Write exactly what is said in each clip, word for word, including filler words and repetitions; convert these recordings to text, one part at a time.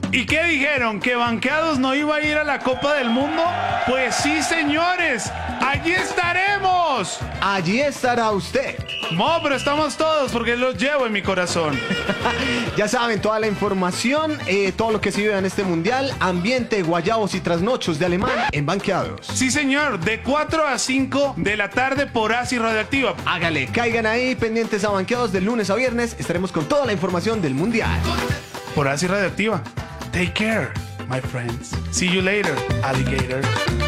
¿Y qué dijeron? ¿Que Banqueados no iba a ir a la Copa del Mundo? Pues sí, señores, allí estaremos. Allí estará usted. No, pero estamos todos porque los llevo en mi corazón. Ya saben, toda la información, eh, todo lo que se vive en este mundial, ambiente, guayabos y trasnochos de alemán en Banqueados. Sí, señor, de cuatro a cinco de la tarde por Asi Radioactiva. Hágale, caigan ahí pendientes a Banqueados de lunes a viernes. Estaremos con toda la información del mundial. Por Asi Radioactiva. Take care, my friends. See you later, alligator.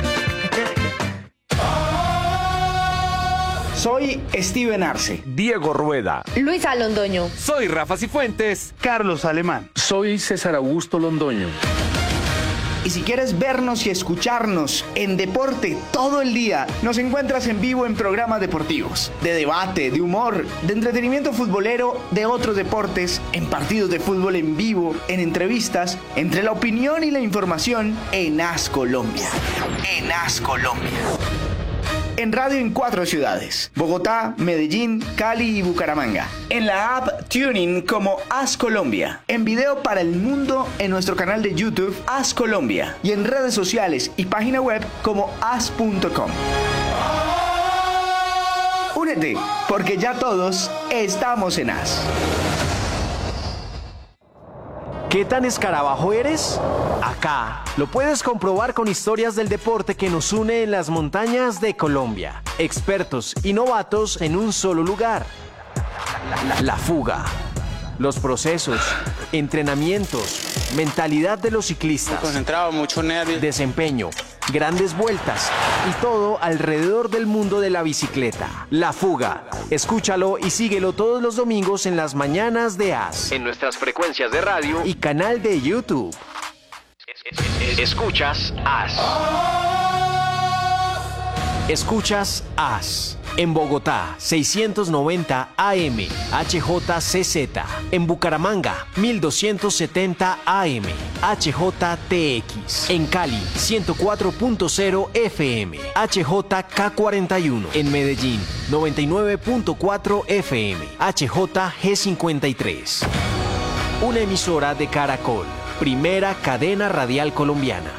Soy Steven Arce. Diego Rueda. Luisa Londoño. Soy Rafa Cifuentes. Carlos Alemán. Soy César Augusto Londoño. Y si quieres vernos y escucharnos en deporte todo el día, nos encuentras en vivo en programas deportivos, de debate, de humor, de entretenimiento futbolero, de otros deportes, en partidos de fútbol en vivo, en entrevistas, entre la opinión y la información en As Colombia. En As Colombia. En radio en cuatro ciudades: Bogotá, Medellín, Cali y Bucaramanga. En la app TuneIn como As Colombia. En video para el mundo en nuestro canal de YouTube As Colombia. Y en redes sociales y página web como as punto com. Únete, porque ya todos estamos en As. ¿Qué tan escarabajo eres? Acá lo puedes comprobar con historias del deporte que nos une en las montañas de Colombia. Expertos y novatos en un solo lugar. La, la fuga. Los procesos, entrenamientos, mentalidad de los ciclistas. Muy concentrado, mucho nervio. Desempeño, grandes vueltas y todo alrededor del mundo de la bicicleta. La fuga. Escúchalo y síguelo todos los domingos en las mañanas de As. En nuestras frecuencias de radio y canal de YouTube. Escuchas As. Escuchas As. En Bogotá, seiscientos noventa A M, H J C Z. En Bucaramanga, mil doscientos setenta A M, H J T X. En Cali, ciento cuatro punto cero F M, H J K cuarenta y uno. En Medellín, noventa y nueve punto cuatro F M, H J G cincuenta y tres. Una emisora de Caracol, primera cadena radial colombiana.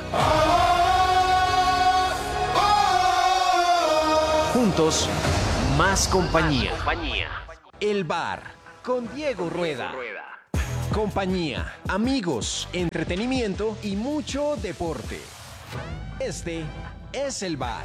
Juntos, más compañía. El Bar, con Diego Rueda. Compañía, amigos, entretenimiento y mucho deporte. Este es El Bar.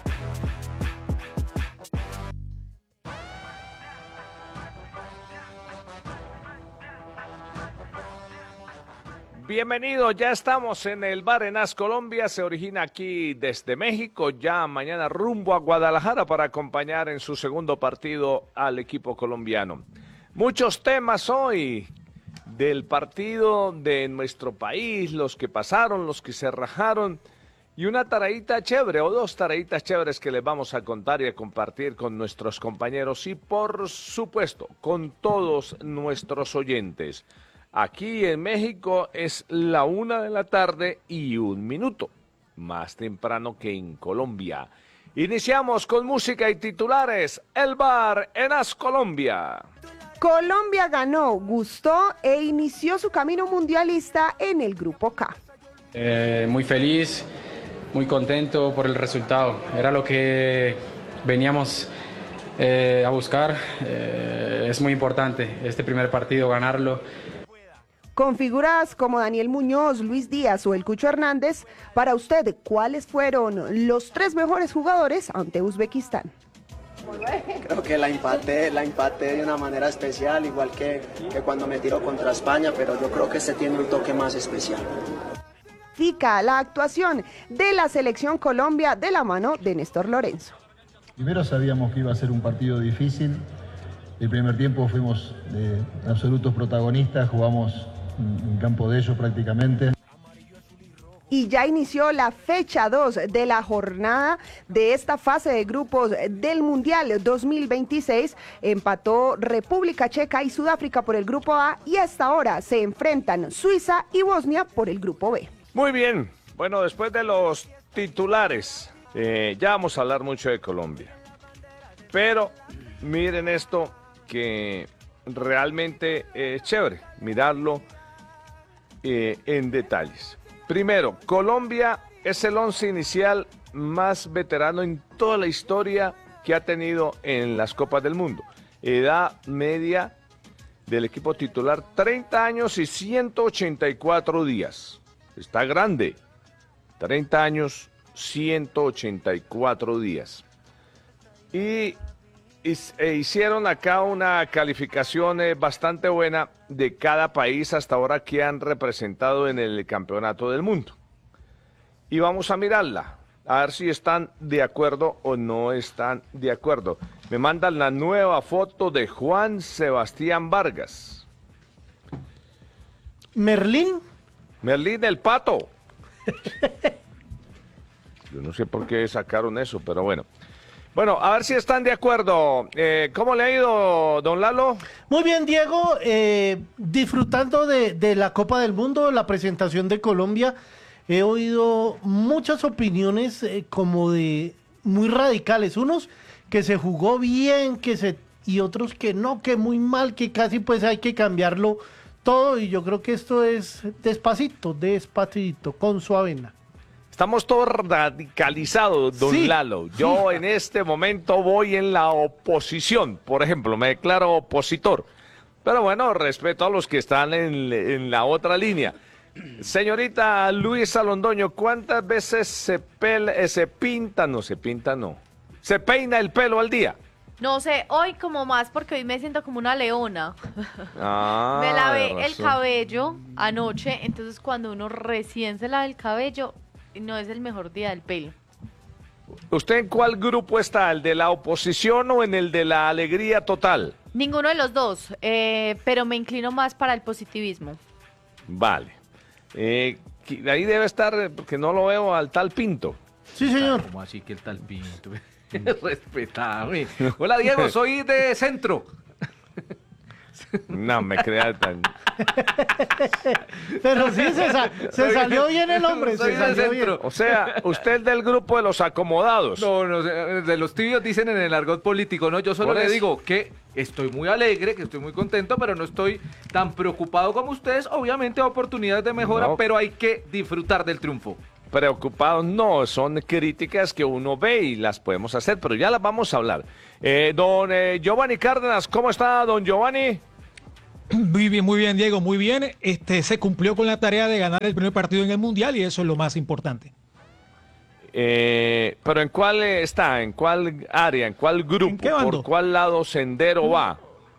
Bienvenidos, ya estamos en el Bar en As Colombia, se origina aquí desde México, ya mañana rumbo a Guadalajara para acompañar en su segundo partido al equipo colombiano. Muchos temas hoy del partido de nuestro país, los que pasaron, los que se rajaron, y una tareita chévere o dos tareitas chéveres que les vamos a contar y a compartir con nuestros compañeros y por supuesto con todos nuestros oyentes. Aquí en México es la una de la tarde y un minuto, más temprano que en Colombia. Iniciamos con música y titulares, El Bar en As Colombia. Colombia ganó, gustó e inició su camino mundialista en el Grupo K. Eh, muy feliz, muy contento por el resultado. Era lo que veníamos eh, a buscar. Eh, es muy importante este primer partido, ganarlo. Con figuras como Daniel Muñoz, Luis Díaz o el Cucho Hernández, para usted, ¿cuáles fueron los tres mejores jugadores ante Uzbekistán? Creo que la empaté, la empaté de una manera especial, igual que, que cuando me tiró contra España, pero yo creo que este tiene un toque más especial. Fica la actuación de la Selección Colombia de la mano de Néstor Lorenzo. Primero sabíamos que iba a ser un partido difícil. El primer tiempo fuimos eh, absolutos protagonistas, jugamos en campo de ellos prácticamente. Y ya inició la fecha dos de la jornada de esta fase de grupos del Mundial dos mil veintiséis. Empató República Checa y Sudáfrica por el grupo A y hasta ahora se enfrentan Suiza y Bosnia por el grupo B. Muy bien, bueno, después de los titulares, eh, ya vamos a hablar mucho de Colombia. Pero miren esto que realmente es chévere, mirarlo. eh, en detalles. Primero, Colombia es el once inicial más veterano en toda la historia que ha tenido en las Copas del Mundo. Edad media del equipo titular, treinta años y ciento ochenta y cuatro días. Está grande. treinta años, ciento ochenta y cuatro días. Y, y e hicieron acá una calificación eh, bastante buena de cada país hasta ahora que han representado en el Campeonato del Mundo. Y vamos a mirarla, a ver si están de acuerdo o no están de acuerdo. Me mandan la nueva foto de Juan Sebastián Vargas. ¿Merlín? Merlín el Pato. Yo no sé por qué sacaron eso, pero bueno. Bueno, a ver si están de acuerdo. Eh, ¿Cómo le ha ido, don Lalo? Muy bien, Diego. Eh, disfrutando de, de la Copa del Mundo, la presentación de Colombia. He oído muchas opiniones eh, como de muy radicales. Unos que se jugó bien, que se y otros que no, que muy mal, que casi pues hay que cambiarlo todo. Y yo creo que esto es despacito, despacito, con su avena. Estamos todos radicalizados, don Sí. Lalo. Yo en este momento voy en la oposición, por ejemplo, me declaro opositor. Pero bueno, respeto a los que están en, en la otra línea. Señorita Luisa Londoño, ¿cuántas veces se, pel, eh, se pinta, no se pinta, no, se peina el pelo al día? No sé, hoy como más porque hoy me siento como una leona. Ah, Me lavé de el razón. cabello anoche, entonces cuando uno recién se lava el cabello, no es el mejor día del pelo. ¿Usted en cuál grupo está? ¿El de la oposición o en el de la alegría total? Ninguno de los dos, eh, pero me inclino más para el positivismo. Vale. Eh, ahí debe estar, eh, porque no lo veo al tal Pinto. Sí, señor. ¿Cómo así que el tal Pinto? Respetame. Hola, Diego, soy de centro. No me crea tan... Pero sí, se, sa- se salió bien el hombre, Soy se del salió bien. centro. O sea, usted es del grupo de los acomodados. No, no, de los tibios dicen en el argot político, ¿no? Yo solo Por le eso. digo que estoy muy alegre, que estoy muy contento, pero no estoy tan preocupado como ustedes. Obviamente, oportunidades de mejora, No. pero hay que disfrutar del triunfo. Preocupados no, son críticas que uno ve y las podemos hacer, pero ya las vamos a hablar. Eh, don eh, Giovanni Cárdenas, ¿cómo está, don Giovanni? Muy bien, muy bien, Diego, muy bien. Este, se cumplió con la tarea de ganar el primer partido en el Mundial y eso es lo más importante. Eh, pero ¿en cuál eh, está? ¿En cuál área? ¿En cuál grupo? qué bando? ¿Por cuál lado sendero va?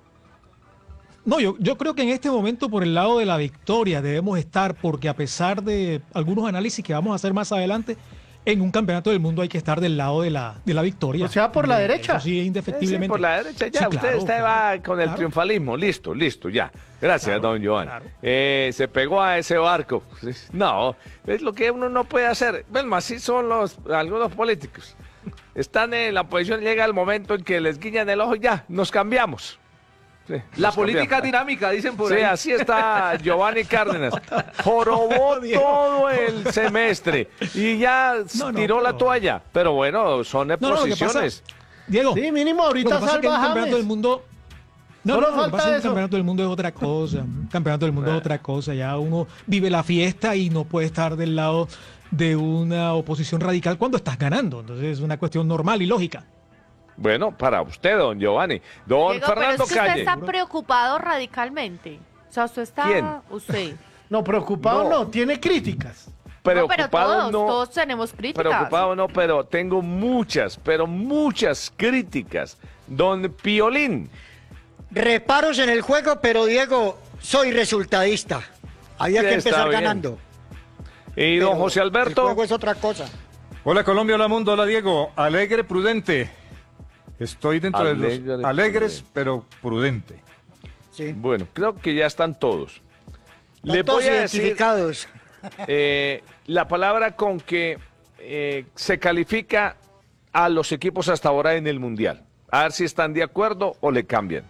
No, yo, yo creo que en este momento por el lado de la victoria debemos estar, porque a pesar de algunos análisis que vamos a hacer más adelante, en un campeonato del mundo hay que estar del lado de la, de la victoria. O sea, por la Eh, derecha. eso sí, indefectiblemente. Sí, por la derecha ya, Sí, usted, claro, usted claro, va con el claro. triunfalismo, listo, listo, ya. Gracias, Claro, don Giovanni. claro. Eh, se pegó a ese barco. No, es lo que uno no puede hacer. Bueno, así son los algunos políticos. Están en la oposición, llega el momento en que les guiñan el ojo y ya, nos cambiamos. Sí, La nos política cambiamos. dinámica, dicen por Sí, ahí. así está Giovanni Cárdenas. Jorobó todo el semestre y ya No, no, tiró la pero- toalla. Pero bueno, son No, no, lo que pasa- posiciones. Diego, Sí, mínimo lo que ahorita pasa es que en un salva campeonato James. del mundo... No, Solo no, lo que falta pasa es que eso. un campeonato del mundo es otra cosa. Un campeonato del mundo es otra cosa. Ya uno vive la fiesta y no puede estar del lado de una oposición radical cuando estás ganando. Entonces es una cuestión normal y lógica. Bueno, para usted, don Giovanni. Don Diego, Fernando pero es que usted Calle. está preocupado radicalmente. O sea, usted está... ¿Quién? Usted. No, preocupado No. no, tiene críticas. No, pero Preocupado todos, no. todos tenemos críticas. Preocupado no, pero tengo muchas, pero muchas críticas. Don Piolín. Reparos en el juego, pero Diego, soy resultadista. Había Sí, que está empezar bien. ganando. Y don Pero José El Alberto. juego es otra cosa. Hola Colombia, hola mundo, hola Diego. Alegre, prudente. Estoy dentro de Alegre, los alegres, prudente. pero prudente. Sí. Bueno, creo que ya están todos. Están Le todos voy a decir identificados. eh, la palabra con que eh, se califica a los equipos hasta ahora en el Mundial. A ver si están de acuerdo o le cambian.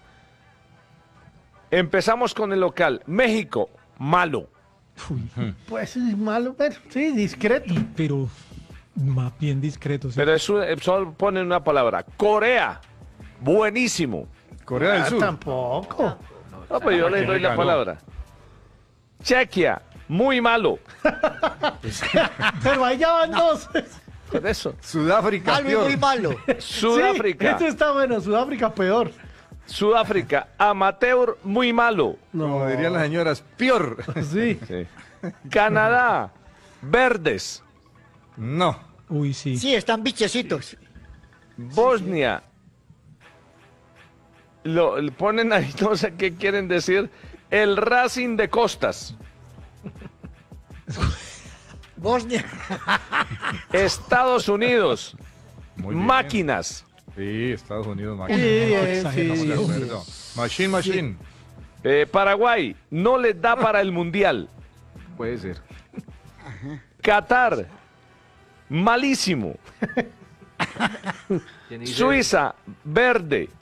Empezamos con el local. México, malo. Pues es malo, pero sí, discreto. Y- pero más bien discreto. sí. Pero eso eh, solo ponen una palabra. Corea, buenísimo. Corea del Ah, Sur. tampoco. No, pues yo le doy la ganó. palabra. Chequia, muy malo. Pero ahí ya van dos. Con eso. Sudáfrica, Malo y muy malo. Sudáfrica. Sí, este está bueno, Sudáfrica peor. Sudáfrica, amateur, muy malo. Como dirían las señoras, peor. Sí. Sí. Canadá, verdes. No. Uy, sí. Sí, están bichecitos. Bosnia. Lo, lo ponen ahí, no sé qué quieren decir. El Racing de Costas. Bosnia. Estados Unidos. Muy bien. Máquinas. Sí, Estados Unidos, Sí, máquina. eh, Estamos sí, de sí. acuerdo. Machine, machine. Eh, Paraguay, no les da para el Mundial. Puede ser. Qatar, malísimo. ¿Quién dice? Suiza, verde.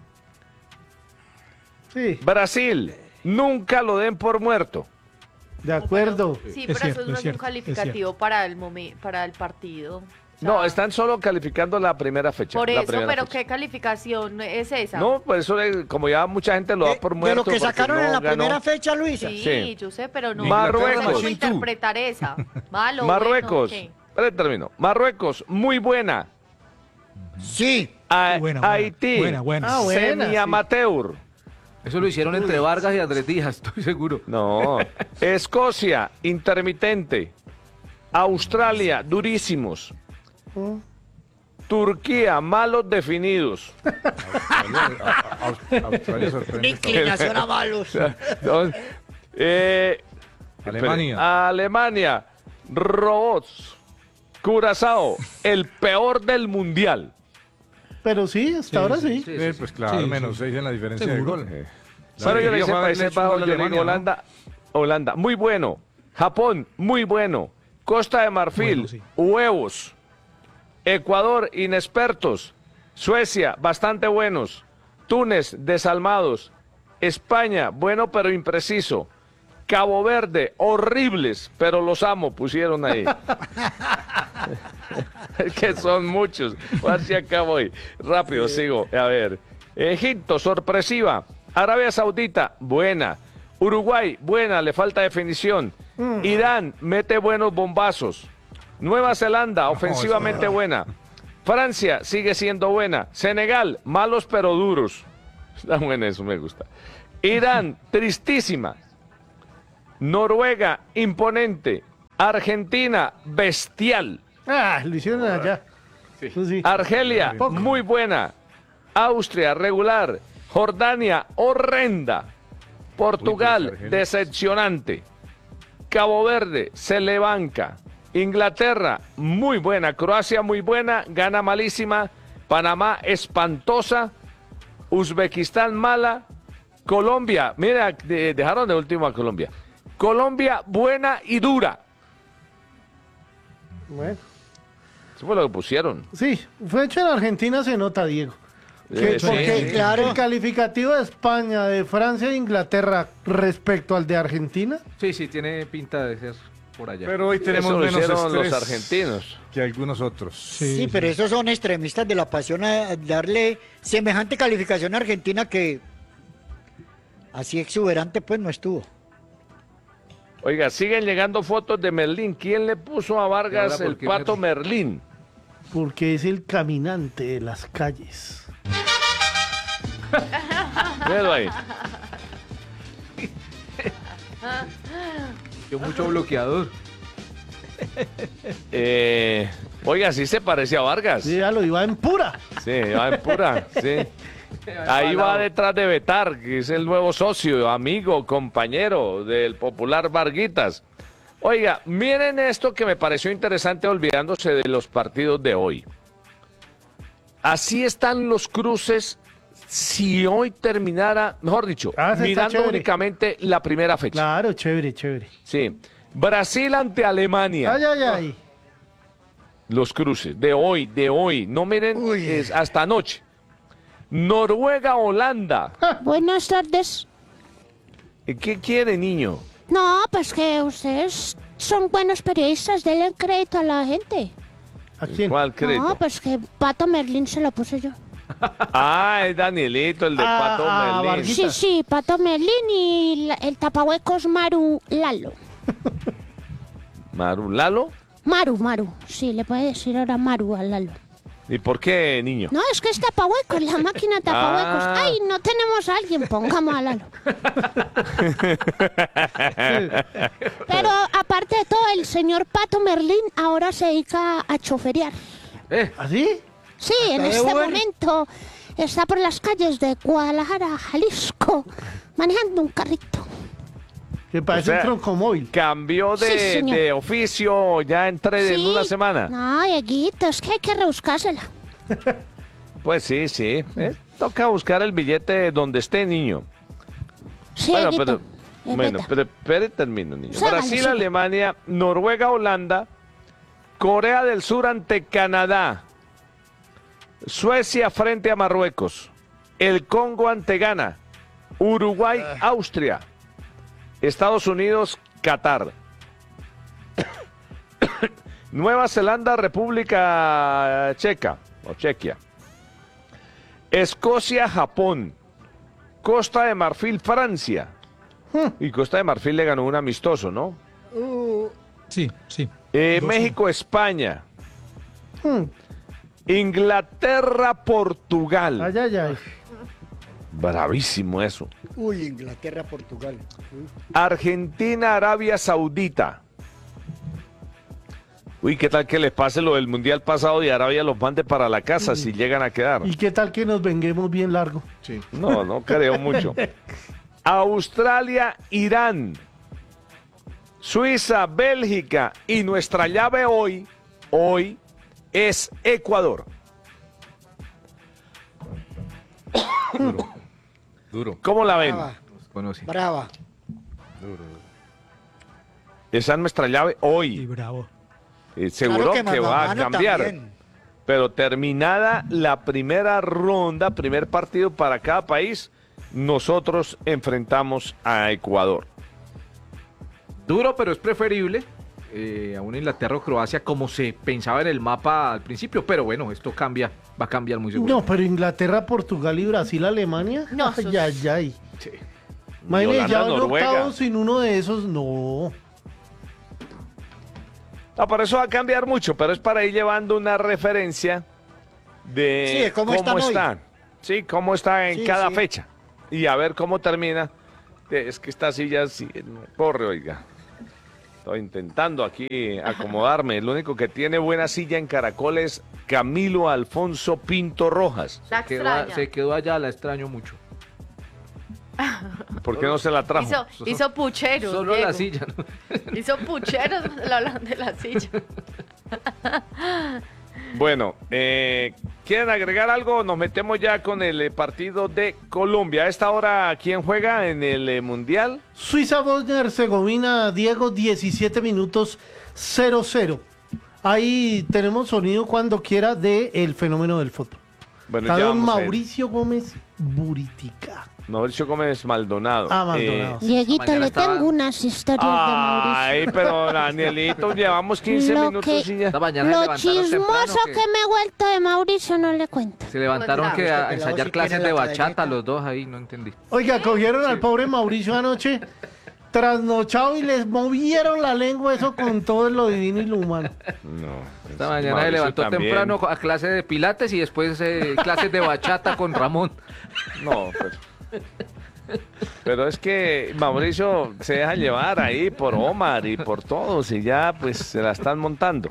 Sí, Brasil, nunca lo den por muerto. de acuerdo. Sí, Es pero cierto, eso no es es, cierto, un calificativo para el momen- para el partido. O sea, No, están solo calificando la primera fecha. por la eso, primera pero fecha. ¿qué calificación es esa? No, pues eso, es- como ya mucha gente lo da por De muerto. lo que porque sacaron no en la ganó. primera fecha, Luisa. Sí, Sí. yo sé, pero no, Marruecos. no sé cómo interpretar esa. Malo, Marruecos, bueno, espera, termino. Marruecos, muy buena. Sí. A- Buena, buena, Haití, buena, buena. Ah, buena, semi sí. amateur. Eso lo hicieron entre Vargas y Andrés Díaz, estoy seguro. No. Escocia, intermitente. Australia, durísimos. Turquía, malos definidos. Australia sorprende. Inclinación a malos. No, eh, Alemania. espere, Alemania, robots. Curazao, el peor del mundial. Pero sí, hasta ahora sí. Sí, Eh, sí, pues claro, Sí, menos sí. seis en la diferencia de Seguro. gol. Bueno, La yo le alegría hice fue haberle Países hecho un Bajos, gol a yo le digo Alemania, ¿no? Holanda, Holanda, muy bueno. Japón, muy bueno. Costa de Marfil, Bueno, sí. huevos. Ecuador, inexpertos. Suecia, bastante buenos. Túnez, desalmados. España, bueno pero impreciso. Cabo Verde, horribles, pero los amo, pusieron ahí. Es que son muchos. Así acabo hoy. Rápido, sigo. A ver. Egipto, sorpresiva. Arabia Saudita, buena. Uruguay, buena, le falta definición. Irán, mete buenos bombazos. Nueva Zelanda, ofensivamente buena. Francia, sigue siendo buena. Senegal, malos pero duros. Está bueno eso, me gusta. Irán, tristísima. Noruega, imponente. Argentina, bestial. Ah, lo hicieron allá. Eso sí. Argelia, muy buena. Austria, regular. Jordania, horrenda. Portugal, Uy, pues, Argelia. decepcionante. Cabo Verde, se le banca. Inglaterra, muy buena. Croacia, muy buena. Gana malísima. Panamá, espantosa. Uzbekistán, mala. Colombia, mira, de- dejaron de último a Colombia. Colombia, buena y dura. Bueno. Eso fue lo que pusieron. Sí, fue hecho en Argentina, se nota, Diego. Que- Eh, sí, porque sí. claro. el calificativo de España, de Francia e Inglaterra respecto al de Argentina. Sí, sí, tiene pinta de ser por allá. Pero hoy tenemos Eso lo menos hicieron estrés los argentinos. que algunos otros. Sí, pero esos son extremistas de la pasión a darle semejante calificación a Argentina que así exuberante pues no estuvo. Oiga, siguen llegando fotos de Merlín. ¿Quién le puso a Vargas ¿Y ahora por el qué pato Merlín? Porque es el caminante de las calles. Míralo ahí. Yo mucho bloqueador. Eh, oiga, sí se parecía a Vargas. Sí, ya lo iba en pura. Sí, va en pura, sí. Ahí va detrás de Betar, que es el nuevo socio, amigo, compañero del popular Varguitas. Oiga, miren esto que me pareció interesante olvidándose de los partidos de hoy. Así están los cruces si hoy terminara, mejor dicho, Ah, ese está mirando chévere. únicamente la primera fecha. Claro, chévere, chévere. Sí. Brasil ante Alemania. Ay, ay, ay. Los cruces de hoy, de hoy. No miren Uy. es hasta anoche. Noruega, Holanda. Buenas tardes. ¿Qué quiere, niño? No, pues que ustedes son buenos periodistas, denle crédito a la gente. ¿A quién? ¿Cuál crédito? No, pues que Pato Merlín se lo puse yo. Ah, es Danielito, el de Ah, Pato ah, Merlín. Varguita. Sí, sí, Pato Merlín y la- el tapahuecos Maru Lalo. Maru, ¿Lalo? Maru, Maru. Sí, le puede decir ahora Maru a Lalo. ¿Y por qué, niño? No, es que es tapahuecos, la máquina tapahuecos. Ah. Ay, no tenemos a alguien, pongamos a Lalo. Pero aparte de todo, el señor Pato Merlín ahora se dedica a choferear. ¿Eh? ¿Así? Sí, en de este Uber? momento está por las calles de Guadalajara, Jalisco, manejando un carrito. Que parece O sea, un troncomóvil. Cambió de, Sí, señor. de oficio ya entre en Sí. una semana. No, Dieguito, es que hay que rebuscársela. Pues sí, sí. ¿eh? Toca buscar el billete donde esté, niño. Sí, Bueno, Dieguito, pero, es bueno, verdad. pero espere, termino, niño. Sábale, Brasil, siga. Alemania, Noruega, Holanda, Corea del Sur ante Canadá, Suecia frente a Marruecos, el Congo ante Ghana, Uruguay, Austria, Estados Unidos, Qatar, Nueva Zelanda, República Checa o Chequia, Escocia, Japón, Costa de Marfil, Francia. Y Costa de Marfil le ganó un amistoso, ¿no? Sí, sí. Eh, Dos, México, España. Inglaterra, Portugal. Ay, ay, ay. Bravísimo eso. Uy, Inglaterra, Portugal. Uy. Argentina, Arabia Saudita. Uy, ¿qué tal que les pase lo del Mundial pasado y Arabia los mande para la casa si llegan a quedar? ¿Y qué tal que nos venguemos bien largo? Sí. No, no creo mucho. Australia, Irán. Suiza, Bélgica y nuestra llave hoy, hoy es Ecuador. Duro. Duro. ¿Cómo la ven? Brava. Conoce. Brava. Duro. Esa es nuestra llave hoy. Y bravo. Eh, seguro Claro que que va a Mamamano cambiar. también. Pero terminada la primera ronda, primer partido para cada país, nosotros enfrentamos a Ecuador. Duro, pero es preferible eh, a una Inglaterra o Croacia como se pensaba en el mapa al principio. Pero bueno, esto cambia, va a cambiar muy seguro. No, pero Inglaterra, Portugal y Brasil, Alemania. No, ay, esos- ay, ay. Sí. Imagínate, Holanda, ya en Noruega. octavos sin uno de esos, no. No, por eso va a cambiar mucho, pero es para ir llevando una referencia de Sí, de cómo están hoy. están. Sí, cómo está en Sí, cada sí. fecha. Y a ver cómo termina. Es que esta silla sí, no corre, oiga. Estoy intentando aquí acomodarme. El único que tiene buena silla en Caracol es Camilo Alfonso Pinto Rojas. La Quedó a- extraña. se quedó allá, la extraño mucho. ¿Por qué no se la trajo? Hizo, hizo pucheros. Solo Diego. la silla, ¿no? Hizo pucheros cuando le hablan de la silla. Bueno, eh, ¿quieren agregar algo? Nos metemos ya con el eh, partido de Colombia. A esta hora, ¿quién juega en el eh, Mundial? Suiza, Bosnia y Herzegovina, Diego, diecisiete minutos, cero cero. Ahí tenemos sonido cuando quiera de el fenómeno del fútbol. Bueno, Está ya don vamos a ir. Mauricio Gómez Buritica. Mauricio Gómez Maldonado. Ah, Maldonado. Eh, Dieguito, mañana le estaba- tengo unas historias Ay, de Mauricio. pero Danielito, llevamos quince Lo minutos que- y ya. Esta mañana se Lo levantaron temprano chismoso que- que me he vuelto de Mauricio no le cuento. Se levantaron que a Este pelado ensayar sí clases tiene de la bachata cadeneta. los dos ahí, no entendí. Oiga, cogieron al pobre Mauricio anoche, trasnochado y les movieron la lengua, eso con todo lo divino y lo humano. No, Esta es- mañana se Mauricio levantó también. temprano a clase de pilates y después eh, clases de bachata con Ramón. No, pero... Pero es que Mauricio se deja llevar ahí por Omar y por todos y ya pues se la están montando.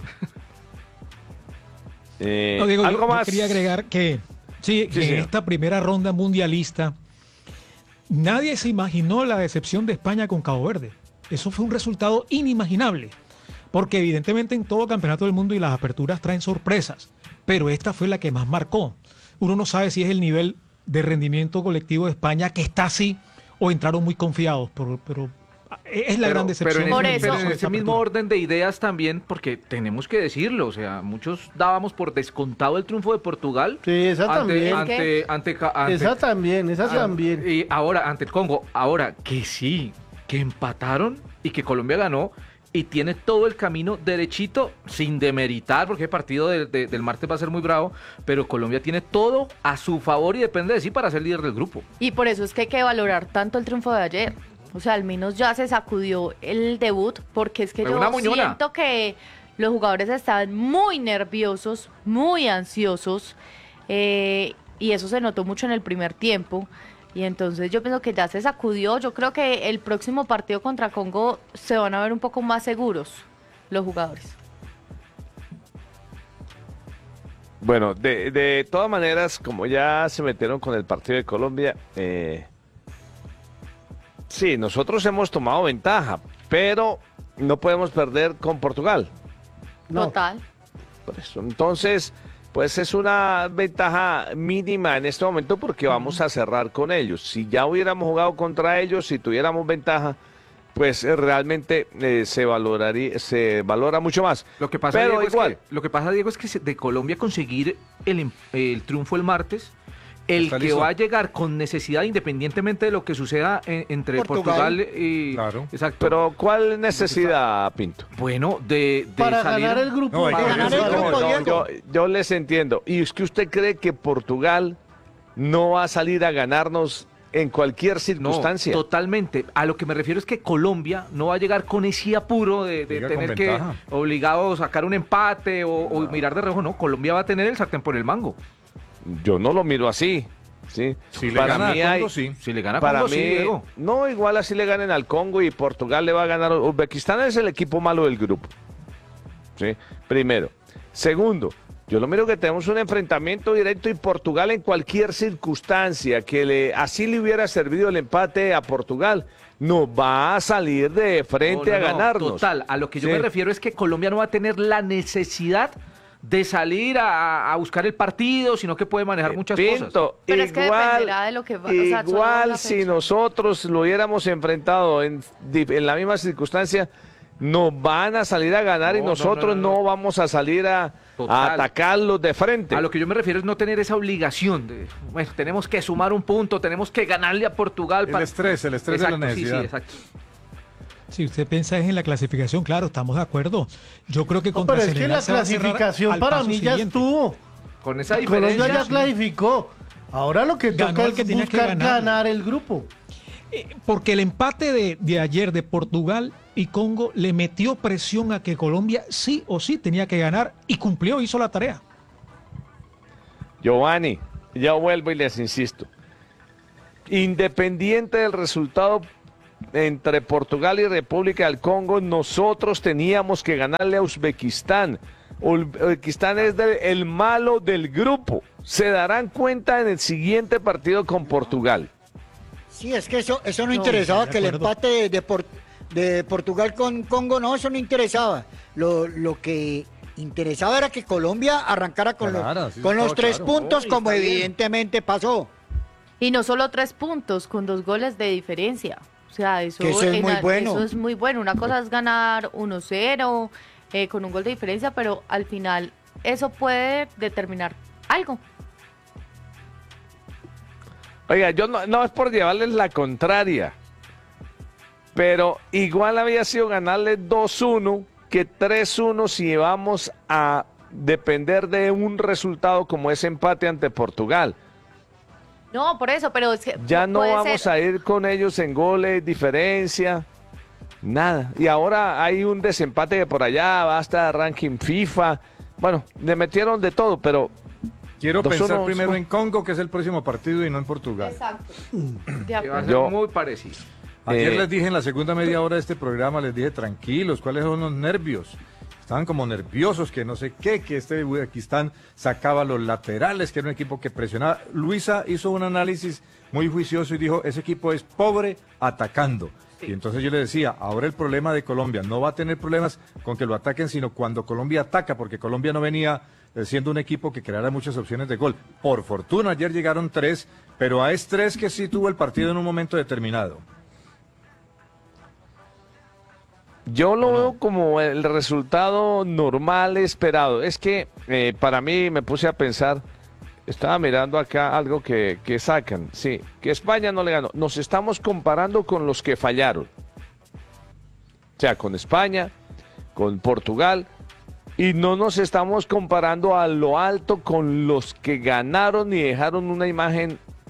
Eh, No, Diego, yo- ¿Algo yo más? quería agregar que, sí, Sí, que en señor. esta primera ronda mundialista nadie se imaginó la decepción de España con Cabo Verde. Eso fue un resultado inimaginable, porque evidentemente en todo campeonato del mundo y las aperturas traen sorpresas, pero esta fue la que más marcó. Uno no sabe si es el nivel de rendimiento colectivo de España que está así o entraron muy confiados, pero, pero es la Pero- gran decepción. Pero en, Por ese, eso- pero en con ese esta mismo apertura. orden de ideas también, porque tenemos que decirlo, o sea, muchos dábamos por descontado el triunfo de Portugal. Sí, esa ante, también. ante, ante, ca- ante- Esa también, esa ah, también. Y ahora, ante el Congo, ahora que sí, que empataron y que Colombia ganó y tiene todo el camino derechito, sin demeritar, porque el partido de- de- del martes va a ser muy bravo, pero Colombia tiene todo a su favor y depende de sí para ser líder del grupo. Y por eso es que hay que valorar tanto el triunfo de ayer. O sea, al menos ya se sacudió el debut, porque es que Fue yo una muñona. siento que los jugadores estaban muy nerviosos, muy ansiosos, eh, y eso se notó mucho en el primer tiempo. Y entonces yo pienso que ya se sacudió. Yo creo que el próximo partido contra Congo se van a ver un poco más seguros los jugadores. Bueno, de, de todas maneras, como ya se metieron con el partido de Colombia, eh, sí, nosotros hemos tomado ventaja, pero no podemos perder con Portugal. Total. Por eso, entonces, pues es una ventaja mínima en este momento porque vamos a cerrar con ellos. Si ya hubiéramos jugado contra ellos, si tuviéramos ventaja, pues eh, realmente eh, se valoraría, se valora mucho más. Lo que pasa, Pero Diego, igual, es que, lo que pasa, Diego, es que se- de Colombia conseguir el, em- el triunfo el martes, el Está que listo. va a llegar con necesidad, independientemente de lo que suceda en- entre Portugal, Portugal. y... Claro. Exacto. Pero ¿cuál necesidad, Pinto? Bueno, de, de Para salir... ganar el grupo. No, hay que para ganar ganar el el grupo, grupo, No, Diego. yo, yo les entiendo. ¿Y es que usted cree que Portugal no va a salir a ganarnos en cualquier No, circunstancia? totalmente. A lo que me refiero es que Colombia no va a llegar con ese apuro de, de Llega con tener que ventaja. obligado a sacar un empate o, o mirar de reojo. No, Colombia va a tener el sartén por el mango. Yo no lo miro así. ¿sí? Si le gana a mí Congo, sí. Si le gana a para Congo, mí, sí, Diego. no, igual así le ganen al Congo y Portugal le va a ganar. Uzbekistán es el equipo malo del grupo. ¿sí? Primero. Segundo, yo lo miro que tenemos un enfrentamiento directo y Portugal en cualquier circunstancia que le así le hubiera servido el empate a Portugal, nos va a salir de frente No, no, a no, ganarnos. Total, a lo que yo Sí. me refiero es que Colombia no va a tener la necesidad de salir a, a buscar el partido, sino que puede manejar muchas Pinto, cosas. Pero es que igual, dependerá de lo que va- o sea, solo igual la si fecha. nosotros lo hubiéramos enfrentado en, di- en la misma circunstancia, nos van a salir a ganar y No, no, nosotros no, no, no, no. vamos a salir a, a Total. atacarlos de frente. A lo que yo me refiero es no tener esa obligación de, bueno, tenemos que sumar un punto, tenemos que ganarle a Portugal. El para- estrés, el estrés de la Exacto, sí, necesidad. Sí, exacto. Si usted piensa es en la clasificación, claro, estamos de acuerdo. Yo creo que No, contra pero es que Senegal la se va a cerrar clasificación al para paso mí ya siguiente. estuvo. Con esa Colombia diferencia. ya clasificó. Ahora lo que Ganó toca el es que tenía que buscar ganar. ganar el grupo. Porque el empate de, de ayer de Portugal y Congo le metió presión a que Colombia sí o sí tenía que ganar y cumplió, hizo la tarea. Giovanni, ya vuelvo y les insisto. Independiente del resultado entre Portugal y República del Congo, nosotros teníamos que ganarle a Uzbekistán. Uzbekistán es del- el malo del grupo. Se darán cuenta en el siguiente partido con Portugal. Sí, es que eso, eso no, No, interesaba, de que el acuerdo. empate de, de Por- de Portugal con Congo, no, eso no interesaba. Lo, lo que interesaba era que Colombia arrancara con Ganara, los, sí, con los estaba tres claro. puntos, No, y como está bien. evidentemente pasó. Y no solo tres puntos, con dos goles de diferencia. O sea, eso, Que eso es en muy a- bueno. eso es muy bueno. Una cosa es ganar uno cero eh, con un gol de diferencia, pero al final eso puede determinar algo. Oiga, yo no, no es por llevarles la contraria, pero igual había sido ganarle dos uno que tres uno si vamos a depender de un resultado como ese empate ante Portugal. No, por eso, pero es que Ya no puede vamos ser- a ir con ellos en goles, diferencia, nada. Y ahora hay un desempate de por allá, basta ranking FIFA. Bueno, le metieron de todo, pero Quiero dos pensar uno, primero sí. en Congo, que es el próximo partido, y no en Portugal. Exacto. De Que va a acuerdo. ser Yo- muy parecido. Ayer Eh, les dije en la segunda media hora de este programa, les dije tranquilos, ¿cuáles son los nervios? Estaban como nerviosos, que no sé qué, que este Uzbekistán sacaba los laterales, que era un equipo que presionaba. Luisa hizo un análisis muy juicioso y dijo, ese equipo es pobre atacando. Y entonces yo le decía, ahora el problema de Colombia no va a tener problemas con que lo ataquen, sino cuando Colombia ataca, porque Colombia no venía eh, siendo un equipo que creara muchas opciones de gol. Por fortuna ayer llegaron tres, pero a es tres que sí tuvo el partido en un momento determinado. Yo lo veo como el resultado normal esperado. Es que eh, para mí me puse a pensar, estaba mirando acá algo que, que sacan, sí, que España no le ganó. Nos estamos comparando con los que fallaron. O sea, con España, con Portugal, y no nos estamos comparando a lo alto con los que ganaron y dejaron una imagen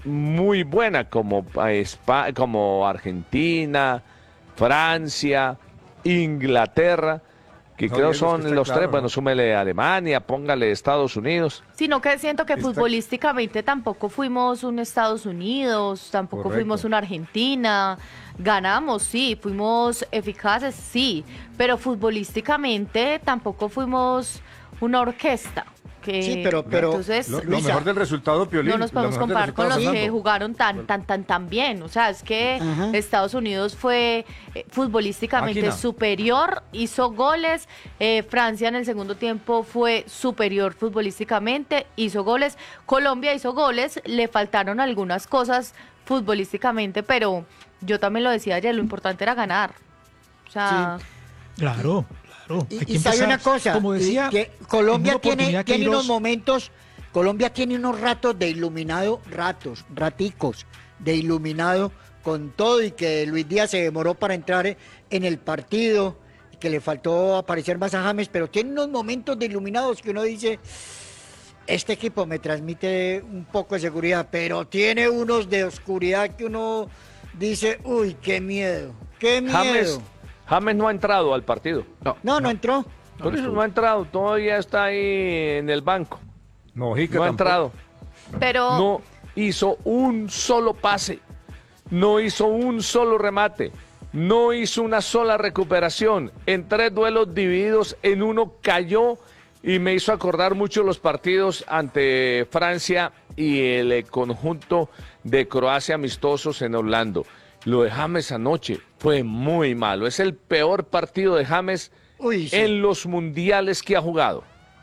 muy buena como, Espa- como Argentina, Francia, Inglaterra, que No, creo y eso son está los claro, tres, ¿no? bueno, súmele Alemania, póngale Estados Unidos. Sino que siento que Está- futbolísticamente tampoco fuimos un Estados Unidos, tampoco Correcto. fuimos una Argentina. Ganamos, sí, fuimos eficaces, sí, pero futbolísticamente tampoco fuimos una orquesta. Que, Sí, pero- pero entonces, lo, lo mejor del resultado, Piolín. no nos lo podemos mejor del comparar con los resultado que Fernando. jugaron tan, tan, tan, tan bien. O sea, es que Estados Unidos fue eh, futbolísticamente Máquina. superior, hizo goles. eh, Francia en el segundo tiempo fue superior futbolísticamente, hizo goles. Colombia hizo goles, le faltaron algunas cosas futbolísticamente, pero yo también lo decía ayer, lo importante era ganar. O sea, Claro, claro. Y, hay que y sabe empezar, una cosa, como y decía, que en Colombia una tiene, oportunidad, tiene unos Queiroz- momentos, Colombia tiene unos ratos de iluminado, ratos, raticos de iluminado con todo y que Luis Díaz se demoró para entrar en el partido, y que le faltó aparecer más a James, pero tiene unos momentos de iluminados que uno dice, este equipo me transmite un poco de seguridad, pero tiene unos de oscuridad que uno dice, uy, qué miedo, qué miedo. James, James no ha entrado al partido. No, no entró. Por eso no ha entrado, todavía está ahí en el banco. Mojica no ha tampoco. entrado. pero No hizo un solo pase, no hizo un solo remate, no hizo una sola recuperación. En tres duelos divididos, en uno cayó y me hizo acordar mucho los partidos ante Francia y el eh, conjunto de Croacia amistosos en Orlando. Lo de James anoche fue muy malo. Es el peor partido de James Uy, sí. en los mundiales que ha jugado.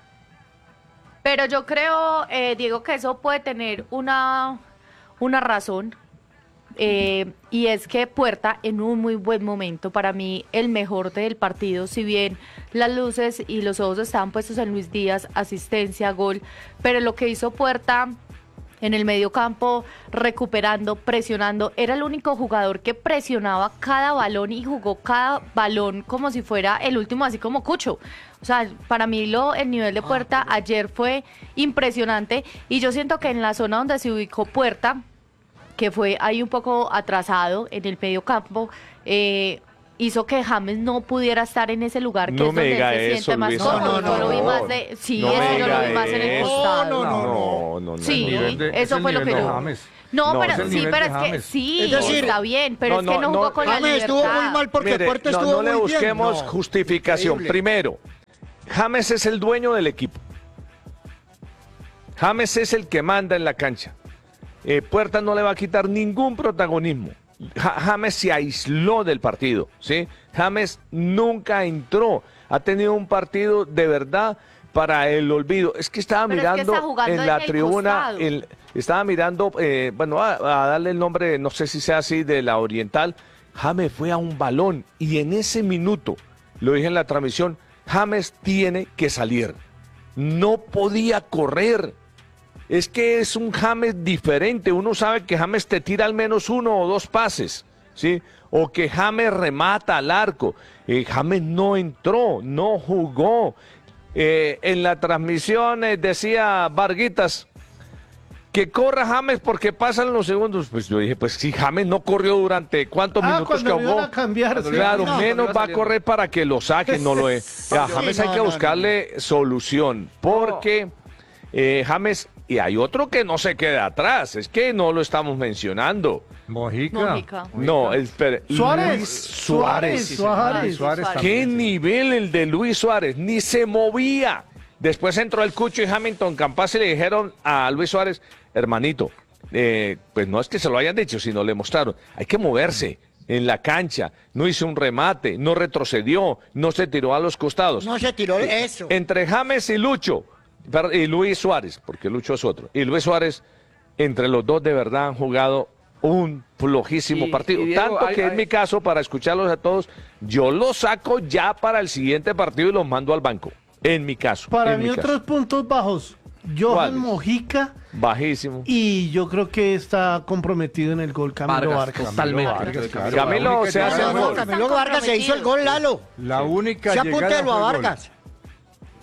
Pero yo creo, eh, Diego, que eso puede tener una, una razón. eh, y es que Puerta en un muy buen momento, para mí el mejor del partido, si bien las luces y los ojos estaban puestos en Luis Díaz, asistencia, gol, pero lo que hizo Puerta en el medio campo, recuperando, presionando, era el único jugador que presionaba cada balón y jugó cada balón como si fuera el último, así como Cucho. O sea, para mí lo, el nivel de Puerta ayer fue impresionante y yo siento que en la zona donde se ubicó Puerta, que fue ahí un poco atrasado en el medio campo, eh, hizo que James no pudiera estar en ese lugar que No es me donde él diga se eso, siente más Luisa. cómodo. No, no, yo lo vi no. más de, sí, No eso me yo lo vi diga más en el eso. costado. No, no, no, no, Sí, no, no. nivel de- es eso el fue lo nivel que de yo. James. No, No, pero es el sí, nivel pero de es que James. sí, Es decir, está bien, pero no, es que no, no jugó no, con la James libertad. estuvo muy mal porque Mire, Puerta no, estuvo no le muy bien. busquemos No. justificación. Increíble. Primero, James es el dueño del equipo. James es el que manda en la cancha. Eh, Puerta no le va a quitar ningún protagonismo. Ja- James se aisló del partido, ¿sí? James nunca entró. Ha tenido un partido de verdad para el olvido. Es que estaba Pero es que mirando está jugando en en la el tribuna, costado. el- estaba mirando, eh, bueno, a, a darle el nombre, no sé si sea así, de la Oriental. James fue a un balón y en ese minuto, lo dije en la transmisión, James tiene que salir. No podía correr. Es que es un James diferente. Uno sabe que James te tira al menos uno o dos pases, ¿sí? O que James remata al arco. Eh, James no entró, no jugó. Eh, en la transmisión eh, decía Varguitas que corra James porque pasan los segundos. Pues yo dije, pues si James no corrió durante cuántos Ah, minutos que cuando lo jugó. iban a cambiar, sí. Claro, No, menos cuando iba va a saliendo. correr para que lo saquen, no lo es. A Sí, James no, hay que no, buscarle solución porque eh, James, y hay otro que no se queda atrás, es que no lo estamos mencionando. Mojica. Mónica. No, espere, Suárez. Luis Suárez. Suárez. Suárez. Suárez ¿Qué también. nivel el de Luis Suárez? Ni se movía. Después entró el Cucho y Hamilton Campas y le dijeron a Luis Suárez, hermanito, eh, pues no es que se lo hayan dicho, sino le mostraron, hay que moverse en la cancha, no hizo un remate, no retrocedió, no se tiró a los costados. No se tiró eso. Entre James y Lucho, per- y Luis Suárez, porque Lucho es otro, y Luis Suárez, entre los dos de verdad han jugado un flojísimo Y- partido. y Diego, Tanto hay- que en hay- mi caso, para escucharlos a todos, yo los saco ya para el siguiente partido y los mando al banco. En mi caso. Para en mí mi otros caso. puntos bajos. Johan ¿Cuáles? Mojica Bajísimo. y yo creo que está comprometido en el gol Camilo Vargas, Vargas. totalmente. Vargas, claro. Camilo La única se hace llegada- el No, gol. Camilo Vargas se hizo el gol, Lalo. La única Se llegada apúntelo fue a el gol. Vargas.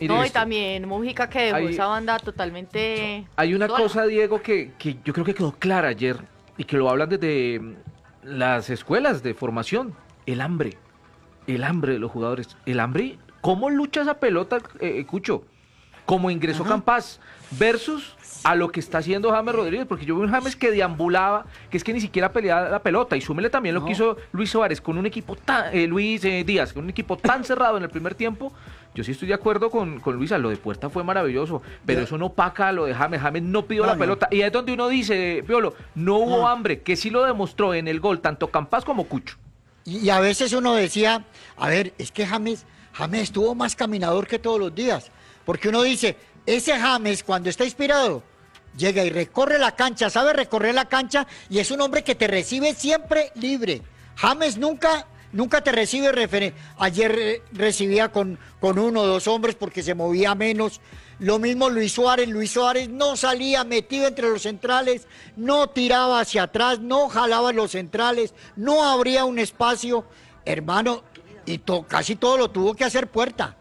Mire No, y esto. también Mujica que dejó Hay- esa banda totalmente Hay una sola. cosa, Diego, que, que yo creo que quedó clara ayer y que lo hablan desde mm, las escuelas de formación. El hambre. El hambre de los jugadores. El hambre. ¿Cómo lucha esa pelota, eh, Cucho? Como ingresó Campas versus a lo que está haciendo James Rodríguez, porque yo vi un James que deambulaba, que es que ni siquiera peleaba la pelota, y súmele también lo que hizo Luis Suárez con un equipo tan, eh, Luis eh, Díaz, con un equipo tan cerrado en el primer tiempo. Yo sí estoy de acuerdo con, con Luisa, lo de Puerta fue maravilloso, pero Yo- eso no opaca a lo de James. James no pidió No, la no. pelota, y ahí es donde uno dice, Piolo, no hubo No. hambre, que sí lo demostró en el gol, tanto Campas como Cucho. Y, y a veces uno decía, a ver, es que James, James estuvo más caminador que todos los días. Porque uno dice, ese James cuando está inspirado, llega y recorre la cancha, sabe recorrer la cancha y es un hombre que te recibe siempre libre. James nunca, nunca te recibe referente. Ayer eh, recibía con, con uno o dos hombres porque se movía menos. Lo mismo Luis Suárez, Luis Suárez no salía metido entre los centrales, no tiraba hacia atrás, no jalaba los centrales, no abría un espacio, hermano, y to- casi todo lo tuvo que hacer Puerta.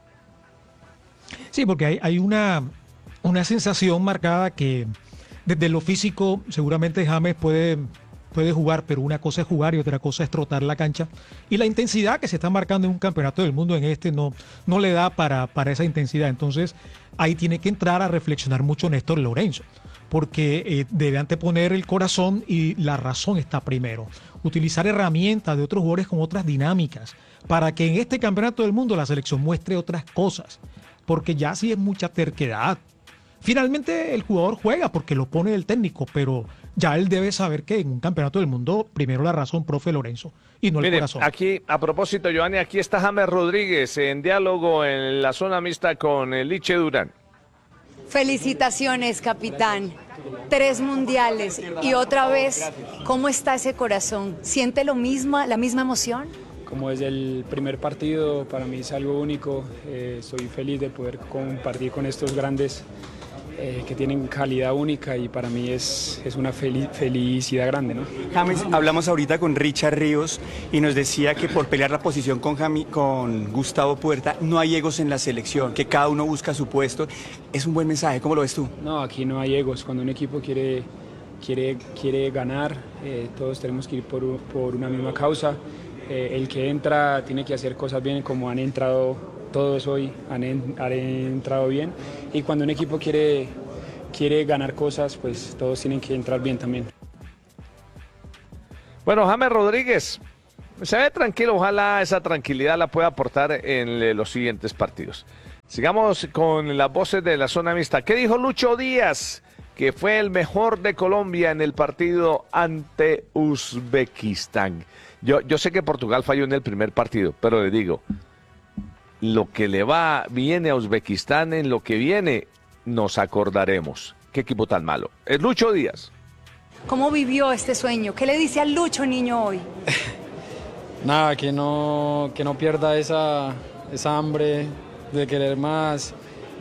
Sí, porque hay, hay una, una sensación marcada que desde lo físico seguramente James puede, puede jugar, pero una cosa es jugar y otra cosa es trotar la cancha. Y la intensidad que se está marcando en un campeonato del mundo en este no, no le da para, para esa intensidad. Entonces ahí tiene que entrar a reflexionar mucho Néstor Lorenzo, porque eh, debe anteponer el corazón y la razón está primero. Utilizar herramientas de otros jugadores con otras dinámicas para que en este campeonato del mundo la selección muestre otras cosas, porque ya sí es mucha terquedad. Finalmente el jugador juega porque lo pone el técnico, pero ya él debe saber que en un campeonato del mundo primero la razón, profe Lorenzo, y no el Mire, corazón. aquí, a propósito, Giovanni, aquí está James Rodríguez en diálogo en la zona mixta con el Liche Durán. Felicitaciones, capitán. Tres mundiales y otra vez, ¿cómo está ese corazón? ¿Siente lo mismo, la misma emoción? Como desde el primer partido, para mí es algo único. Eh, estoy feliz de poder compartir con estos grandes eh, que tienen calidad única y para mí es, es una fel- felicidad grande, ¿no? James, hablamos ahorita con Richard Ríos y nos decía que por pelear la posición con, Jami- con Gustavo Puerta no hay egos en la selección, que cada uno busca su puesto. Es un buen mensaje, ¿cómo lo ves tú? No, aquí no hay egos. Cuando un equipo quiere, quiere, quiere ganar, eh, todos tenemos que ir por, u- por una misma causa. Eh, el que entra tiene que hacer cosas bien como han entrado todos hoy, han, en- han entrado bien. Y cuando un equipo quiere, quiere ganar cosas, pues todos tienen que entrar bien también. Bueno, James Rodríguez se ve tranquilo, ojalá esa tranquilidad la pueda aportar en eh, los siguientes partidos. Sigamos con las voces de la zona mixta. ¿Qué dijo Lucho Díaz, que fue el mejor de Colombia en el partido ante Uzbekistán? Yo, yo sé que Portugal falló en el primer partido, pero le digo, lo que le va viene a Uzbekistán en lo que viene, nos acordaremos. Qué equipo tan malo. Es Lucho Díaz. ¿Cómo vivió este sueño? ¿Qué le dice al Lucho niño hoy? Nada, que no, que no pierda esa, esa hambre de querer más,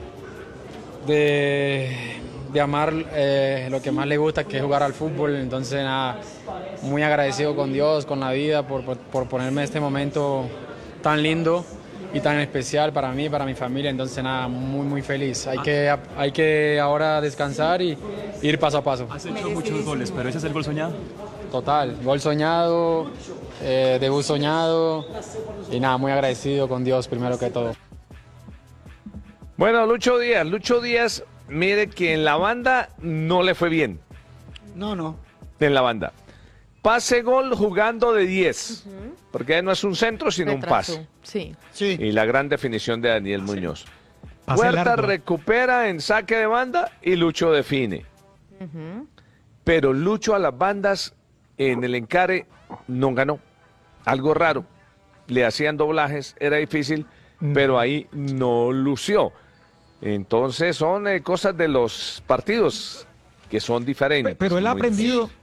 de, de amar eh, lo que más le gusta, que es jugar al fútbol. Entonces, nada, muy agradecido con Dios, con la vida, por, por, por ponerme este momento tan lindo y tan especial para mí, para mi familia. Entonces, nada, muy, muy feliz. Hay que, hay que ahora descansar y ir paso a paso. Has hecho muchos goles, pero ese es el gol soñado. Total, gol soñado, eh, debut soñado y nada, muy agradecido con Dios primero que todo. Bueno, Lucho Díaz, Lucho Díaz, mire que en la banda no le fue bien. No, no. En la banda. Pase gol jugando de diez, porque no es un centro sino un pase. Sí. Y la gran definición de Daniel Muñoz. Pase Puerta largo. recupera en saque de banda y Lucho define. Pero Lucho a las bandas en el encare no ganó. Algo raro. Le hacían doblajes, era difícil, pero ahí no lució. Entonces son eh, cosas de los partidos que son diferentes. Pero él ha Muy- aprendido,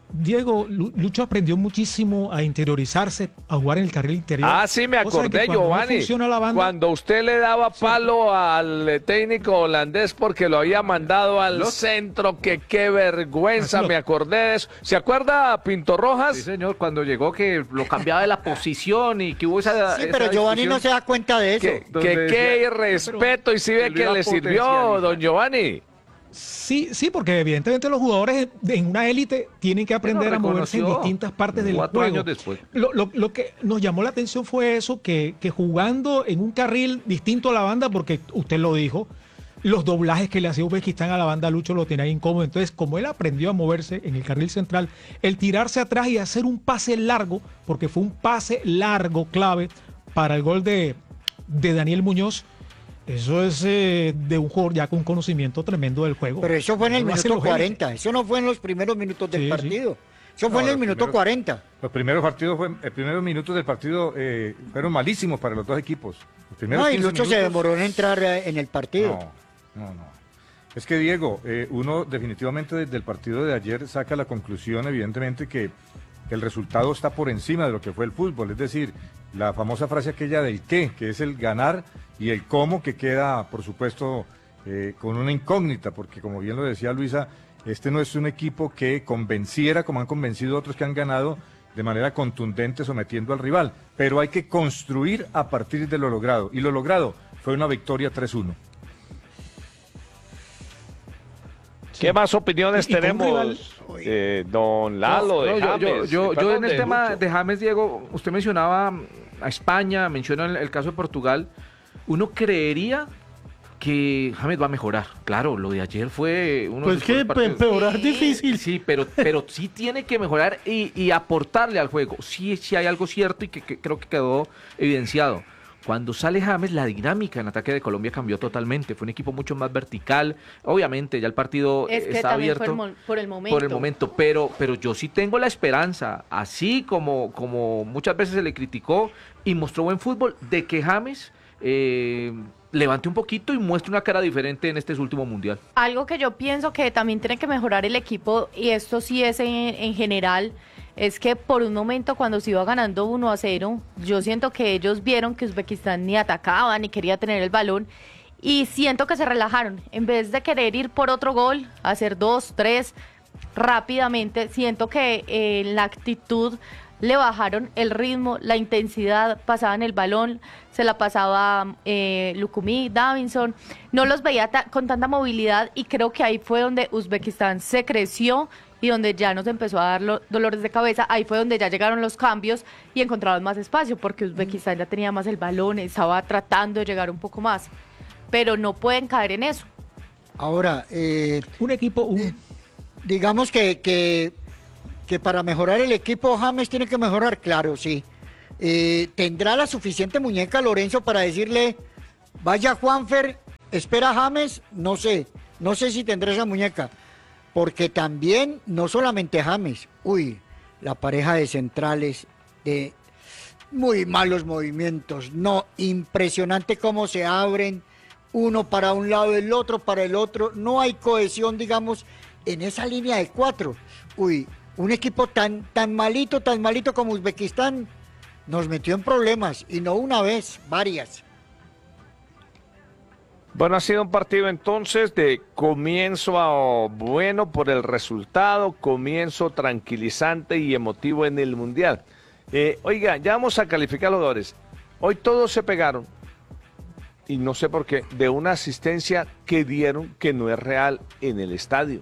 Diego, Lu- Lucho aprendió muchísimo a interiorizarse, a jugar en el carril interior. Ah, sí, me Cosa de que acordé, cuando no Giovanni. funciona la banda- Cuando usted le daba palo al técnico holandés porque lo había mandado al Los- centro, que qué vergüenza, me acordé de eso. ¿Se acuerda Pinto Rojas? Sí, señor, cuando llegó que lo cambiaba de la posición y que hubo esa. Sí, esa pero Giovanni discusión. no se da cuenta de eso. Que, Donde que decía- qué irrespeto, y si ve lo que iba a le sirvió, potencializar. don Giovanni. Sí, sí, porque evidentemente los jugadores en una élite tienen que aprender a moverse en reconoció distintas partes del cuatro juego. años después. Lo, lo- lo que nos llamó la atención fue eso, que, que jugando en un carril distinto a la banda, porque usted lo dijo, los doblajes que le hacía Uzbekistán a la banda Lucho lo tenía incómodo. Entonces, como él aprendió a moverse en el carril central, el tirarse atrás y hacer un pase largo, porque fue un pase largo clave para el gol de, de Daniel Muñoz. Eso es eh, de un jugador ya con conocimiento tremendo del juego. Pero eso fue en el Lo hacen minuto los genios. cuarenta, eso no fue en los primeros minutos del Sí, sí. partido. Eso No, fue en el los minuto primeros- cuarenta. Los primeros partidos, fue, los primeros minutos del partido eh, fueron malísimos para los dos equipos. Los primeros No, y quince Lucho se minutos- demoró en entrar eh, en el partido. No, no, no. Es que Diego, eh, uno definitivamente desde el partido de ayer saca la conclusión, evidentemente, que el resultado está por encima de lo que fue el fútbol. Es decir, la famosa frase aquella del qué, que es el ganar, y el cómo, que queda, por supuesto, eh, con una incógnita, porque como bien lo decía Luisa, este no es un equipo que convenciera, como han convencido otros que han ganado, de manera contundente sometiendo al rival. Pero hay que construir a partir de lo logrado. Y lo logrado fue una victoria tres uno. ¿Qué más opiniones Y- y con tenemos, rival- eh, don Lalo, de No, yo, yo, James? yo, Y yo perdón, en el de tema Lucho. de James, Diego, usted mencionaba a España, menciona el, el caso de Portugal. Uno creería que James va a mejorar. Claro, lo de ayer fue uno Pues de sus que peores partidos. empeorar difícil. Sí, pero, pero sí tiene que mejorar y, y aportarle al juego. Sí, sí hay algo cierto y que, que creo que quedó evidenciado. Cuando sale James, la dinámica en ataque de Colombia cambió totalmente. Fue un equipo mucho más vertical. Obviamente, ya el partido Es que está también abierto. por el, mo- por el momento. Por el momento, pero, pero yo sí tengo la esperanza, así como, como muchas veces se le criticó y mostró buen fútbol, de que James eh, levante un poquito y muestre una cara diferente en este último mundial. Algo que yo pienso que también tiene que mejorar el equipo, y esto sí es en, en general, es que por un momento cuando se iba ganando uno a cero, yo siento que ellos vieron que Uzbekistán ni atacaba ni quería tener el balón, y siento que se relajaron. En vez de querer ir por otro gol, hacer dos, tres rápidamente, siento que eh, la actitud le bajaron el ritmo, la intensidad, pasaban el balón, se la pasaba eh, Lukumi, Davinson, no los veía ta- con tanta movilidad, y creo que ahí fue donde Uzbekistán se creció y donde ya nos empezó a dar lo- dolores de cabeza. Ahí fue donde ya llegaron los cambios y encontraron más espacio, porque Uzbekistán ya tenía más el balón, estaba tratando de llegar un poco más, pero no pueden caer en eso. Ahora, eh, un equipo, un... digamos que, que, que para mejorar el equipo James tiene que mejorar, claro, sí. Eh, ¿Tendrá la suficiente muñeca Lorenzo para decirle, vaya Juanfer, espera James? No sé, no sé si tendrá esa muñeca, porque también, no solamente James, uy, la pareja de centrales, de muy malos movimientos, no, impresionante cómo se abren, uno para un lado, el otro para el otro, no hay cohesión, digamos, en esa línea de cuatro. Uy, un equipo tan, tan malito, tan malito como Uzbekistán, nos metió en problemas, y no una vez, varias. Bueno, ha sido un partido entonces de comienzo a- bueno por el resultado, comienzo tranquilizante y emotivo en el Mundial. Eh, oiga, ya vamos a calificar los jugadores. Hoy todos se pegaron, y no sé por qué, de una asistencia que dieron que no es real en el estadio.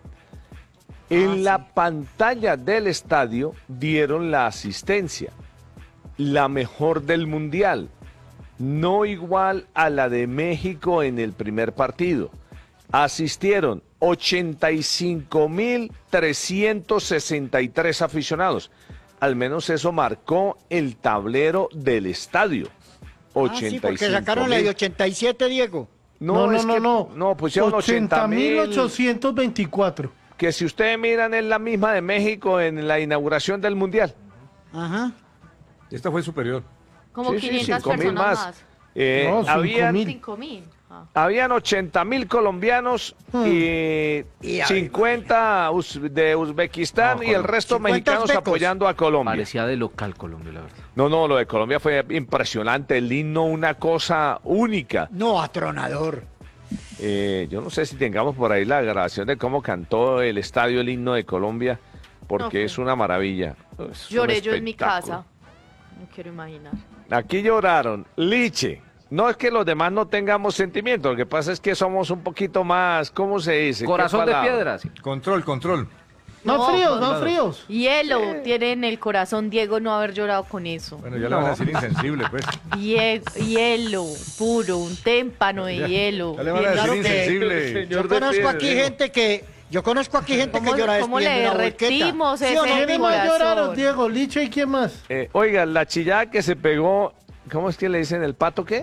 En la pantalla del estadio dieron la asistencia, la mejor del Mundial, no igual a la de México en el primer partido. Asistieron ochenta y cinco mil trescientos sesenta y tres aficionados. Al menos eso marcó el tablero del estadio. Ah, sí, porque sacaron la de ochenta y siete, Diego. No, No, es no, que- no. no, pusieron ochenta mil. ochocientos veinticuatro. Que si ustedes miran es la misma de México en la inauguración del Mundial. Ajá. Esta fue superior. Como Sí, sí, quinientas cinco mil personas más. más. Eh, No, cinco habían mil. cinco mil. habían ochenta mil colombianos y Y- cincuenta uz- de Uzbekistán No, y el Colombia. resto cincuenta mexicanos uzbecos. apoyando a Colombia. Parecía de local Colombia, la verdad. No, no, lo de Colombia fue impresionante, el himno una cosa única. No, atronador. Eh, yo no sé si tengamos por ahí la grabación de cómo cantó el estadio el himno de Colombia, porque No, es una maravilla. Es un Lloré yo en mi espectáculo. casa. No quiero imaginar. Aquí lloraron. Liche. No es que los demás no tengamos sentimientos, lo que pasa es que somos un poquito más, ¿cómo se dice? ¿Qué Corazón de palabra? piedra. sí. Control, control. Más fríos, más fríos. Hielo tiene en el corazón Diego no haber llorado con eso. Bueno, ya le van a decir insensible, pues. Hie- hielo puro, un témpano de Ya- hielo. ya le van a decir Claro que- insensible. Yo conozco aquí gente que yo conozco aquí gente ¿Cómo- que llora cómo despidiendo le una volqueta. derretimos ¿Sí o ese no? ¿Quiénes más corazón? lloraron, Diego? Licho, ¿y quién más? Eh, oiga, la chillada que se pegó, ¿cómo es que le dicen el pato qué?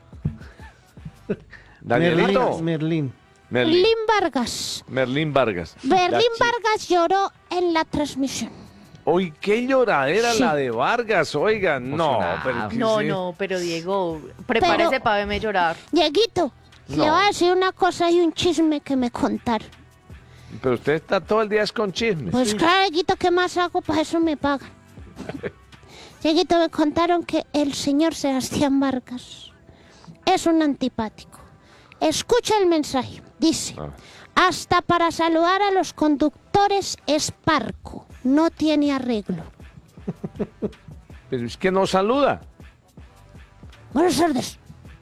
Danielito. Merlín. Merlín. Merlín. Berlín Vargas. Merlín Vargas. La Berlín chi- Vargas lloró en la transmisión. Uy, qué lloradera Sí. la de Vargas, oiga. No, pero ¿qué No, es eso? no, pero Diego, prepárese Pero- para verme llorar. Dieguito, No. le voy a decir una cosa y un chisme que me contaron. Pero usted está todo el día es con chismes. Pues claro, Dieguito, ¿qué más hago? Pues eso me pagan. Dieguito, me contaron que el señor Sebastián Vargas es un antipático. Escucha el mensaje. Dice, Ah. hasta para saludar a los conductores es parco. No tiene arreglo. Pero es que no saluda. Buenas tardes.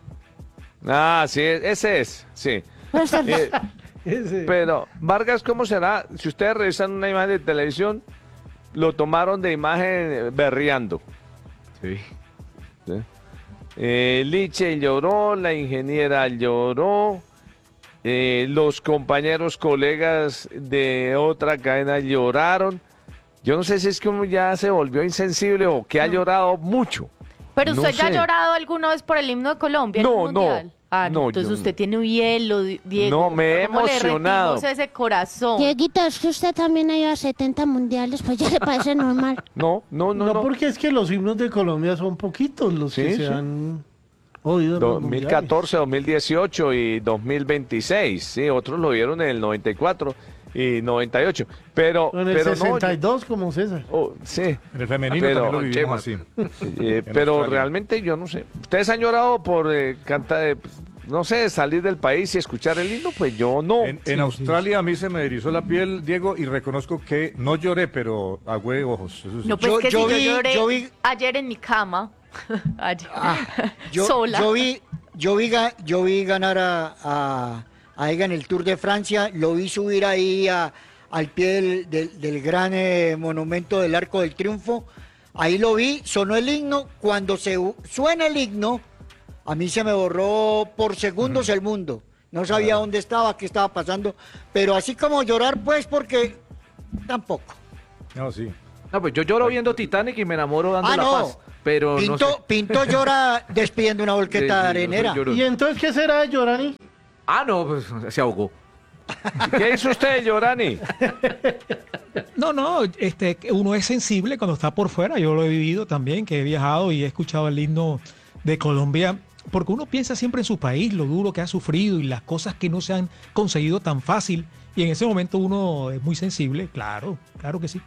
Ah, sí, ese es, sí. Buenas tardes. Eh, pero, Vargas, ¿cómo será? Si ustedes revisan una imagen de televisión, lo tomaron de imagen eh, berreando. Sí. ¿Sí? Eh, Liche lloró, la ingeniera lloró, eh, los compañeros, colegas de otra cadena lloraron. Yo no sé si es que uno ya se volvió insensible o que ha llorado mucho. Pero No usted ya ha sé. llorado alguna vez por el himno de Colombia. en No, el no, Mundial? Ah, no, no, entonces yo usted no. tiene un hielo, Di- Diego. No, me he ¿Cómo le emocionado. derretimos ese corazón? Dieguito, es que usted también ha ido a setenta mundiales, pues ya le parece normal. No, no, no, No, no. porque es que los himnos de Colombia son poquitos los Sí, que sí. se han oído en los dos mil mundiales. catorce, dos mil dieciocho y dos mil veintiséis, sí, otros lo vieron en el noventa y cuatro y noventa y ocho, pero, O en el pero sesenta y no, dos, como César. oh, sí, En el femenino Pero- también lo vivimos así. eh, En pero Australia. realmente yo no sé, ustedes han llorado por eh, cantar, eh, no sé, salir del país y escuchar el himno, pues yo no. En, en Australia a mí se me erizó la piel, Diego, y reconozco que no lloré, pero agüé ojos. Eso sí. No, pues Yo- que yo si vi- yo lloré yo vi- ayer en mi cama, ayer, Yo, sola. yo vi, yo vi, ga- yo vi ganar a, a, a Ega en el Tour de Francia, lo vi subir ahí a- al pie del, del- del gran eh, monumento del Arco del Triunfo. Ahí lo vi, sonó el himno. Cuando se u- suena el himno, a mí se me borró por segundos el mundo. No sabía dónde estaba, qué estaba pasando. Pero así como llorar, pues, porque tampoco. No, sí. No, pues yo lloro viendo Titanic y me enamoro dando Ah, la no. paz. Pero no Pinto, sé. Pinto llora despidiendo una volqueta Sí, sí, yo soy arenera. llorón. ¿Y entonces qué será de Llorani? Ah, no, pues se ahogó. ¿Qué hizo usted, Llorani? No, no, este, que uno es sensible cuando está por fuera. Yo lo he vivido también, que he viajado y he escuchado el himno de Colombia, porque uno piensa siempre en su país, lo duro que ha sufrido y las cosas que no se han conseguido tan fácil. Y en ese momento uno es muy sensible, claro, claro que sí.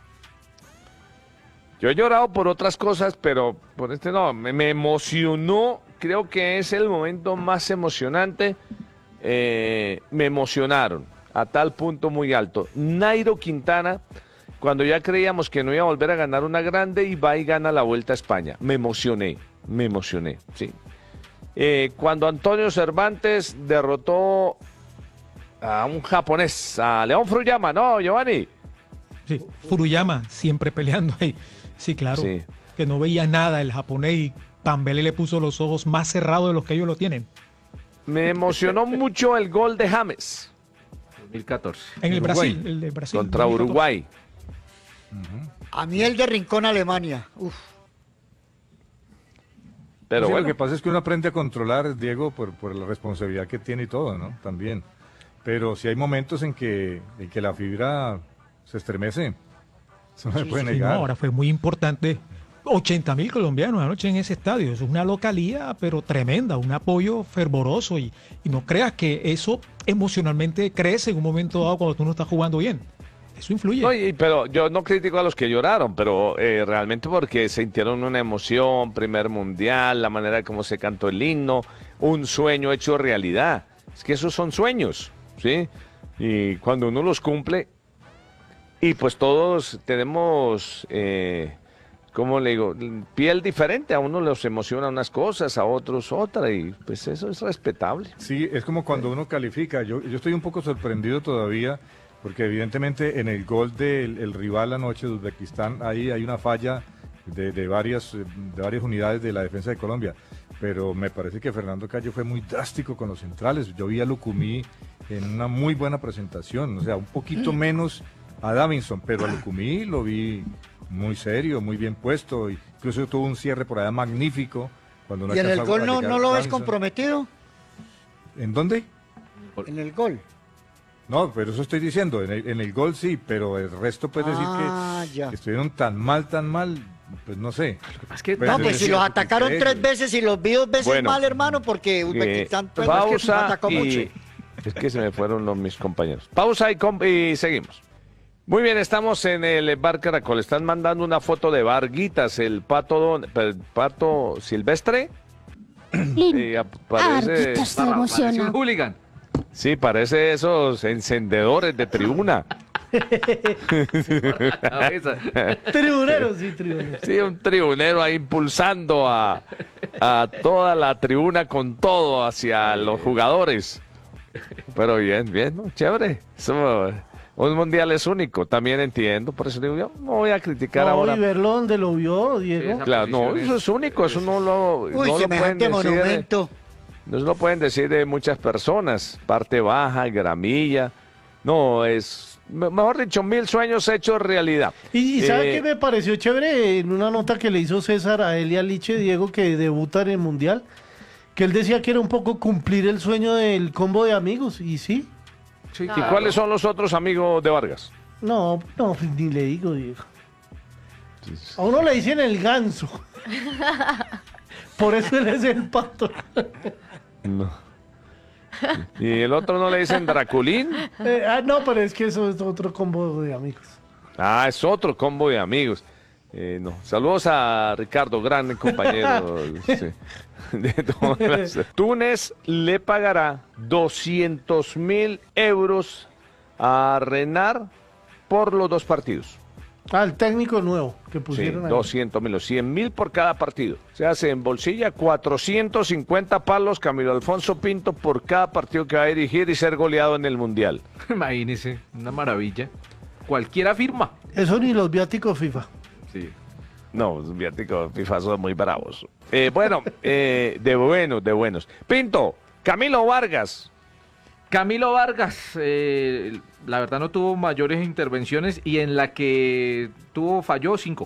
Yo he llorado por otras cosas, pero por este no, me, me emocionó, creo que es el momento más emocionante, eh, me emocionaron a tal punto muy alto. Nairo Quintana, cuando ya creíamos que no iba a volver a ganar una grande, y va y gana la Vuelta a España, me emocioné, me emocioné, sí. Eh, cuando Antonio Cervantes derrotó a un japonés, a León Furuyama, ¿no, Giovanni? Sí, Furuyama siempre peleando ahí. Sí, claro. Sí. Que no veía nada el japonés y Pambele le puso los ojos más cerrados de los que ellos lo tienen. Me emocionó mucho el gol de James dos mil catorce. En el Uruguay. Brasil, el de Brasil. contra dos mil catorce. Uruguay. A mí el de Rincón, Alemania. Uf. Pero Sí, bueno, Lo que pasa es que uno aprende a controlar, Diego, por, por la responsabilidad que tiene y todo, ¿no? También. Pero si hay momentos en que, en que la fibra se estremece. Eso no se puede Sí, no, negar. ahora fue muy importante. ochenta mil colombianos anoche en ese estadio. Es una localía, pero tremenda, un apoyo fervoroso. Y, y no creas que eso emocionalmente crece en un momento dado cuando tú no estás jugando bien. Eso influye. No, y- pero yo no critico a los que lloraron, pero eh, realmente porque sintieron una emoción, primer mundial, la manera como se cantó el himno, un sueño hecho realidad. Es que esos son sueños, ¿sí? Y cuando uno los cumple, y pues todos tenemos, eh, ¿cómo le digo? Piel diferente, a uno les emociona unas cosas, a otros otra, y pues eso es respetable. Sí, es como cuando uno califica. Yo, yo estoy un poco sorprendido todavía, porque evidentemente en el gol del el rival anoche de Uzbekistán, ahí hay una falla de, de, varias, de varias unidades de la defensa de Colombia. Pero me parece que Fernando Cayo fue muy drástico con los centrales. Yo vi a Lucumí en una muy buena presentación, o sea, un poquito menos a Davinson, pero a Lucumí lo vi muy serio, muy bien puesto, incluso tuvo un cierre por allá magnífico. Cuando no ¿Y en el alcanzó a gol no, llegar no lo ves Davinson. comprometido? ¿En dónde? En el gol. No, pero eso estoy diciendo, en el, en el gol sí, pero el resto puede Ah, decir que ya. estuvieron tan mal, tan mal, pues no sé. No, pues si los atacaron tres veces y los vi dos veces Bueno, mal, hermano, porque Uzbekistán Eh, pues, es que nos pausa atacó mucho. y es que se me fueron los, mis compañeros. Pausa y, com- y seguimos. Muy bien, estamos en el Bar Caracol. Están mandando una foto de Varguitas, el pato, don- el pato silvestre. Y ap- parece, Varguitas te emociona. Parece un hooligan. sí, parece esos encendedores de tribuna. Tribuneros, sí, tribuneros. Sí, un tribunero ahí impulsando a, a toda la tribuna con todo hacia los jugadores. Pero bien, bien, ¿no? Chévere. Eso, un mundial es único, también entiendo. Por eso digo, yo no voy a criticar No, ahora. y verlo donde lo vio, Diego. Claro, no, eso es único, eso no lo, Uy, no lo pueden semejante decir. monumento. No lo pueden decir de muchas personas. Parte baja, gramilla. No, es, me- mejor dicho, mil sueños hechos realidad. Y, y ¿sabe Eh, qué me pareció chévere? En una nota que le hizo César a él y a Liche, Diego, que debuta en el Mundial, que él decía que era un poco cumplir el sueño del combo de amigos, y sí. ¿Y cuáles son los otros amigos de Vargas? No, no, ni le digo, Diego. A uno le dicen el ganso. Por eso él es el pato. No. ¿Y el otro no le dicen Draculín? Eh, ah, no, pero es que eso es otro combo de amigos. Ah, es otro combo de amigos. Eh, no. Saludos a Ricardo, gran compañero. sí, de todas las- Túnez le pagará doscientos mil euros a Renar por los dos partidos. Al técnico nuevo que Sí, pusieron ahí. doscientos mil, cien mil por cada partido. Se hace en bolsilla cuatrocientos cincuenta palos Camilo Alfonso Pinto por cada partido que va a dirigir y ser goleado en el Mundial. Imagínese, una maravilla. Cualquiera firma. Eso ni los viáticos FIFA. Sí. No, los viáticos FIFA son muy bravos. Eh, bueno, eh, de buenos, de buenos. Pinto, Camilo Vargas. Camilo Vargas, eh, la verdad no tuvo mayores intervenciones y en la que tuvo falló cinco.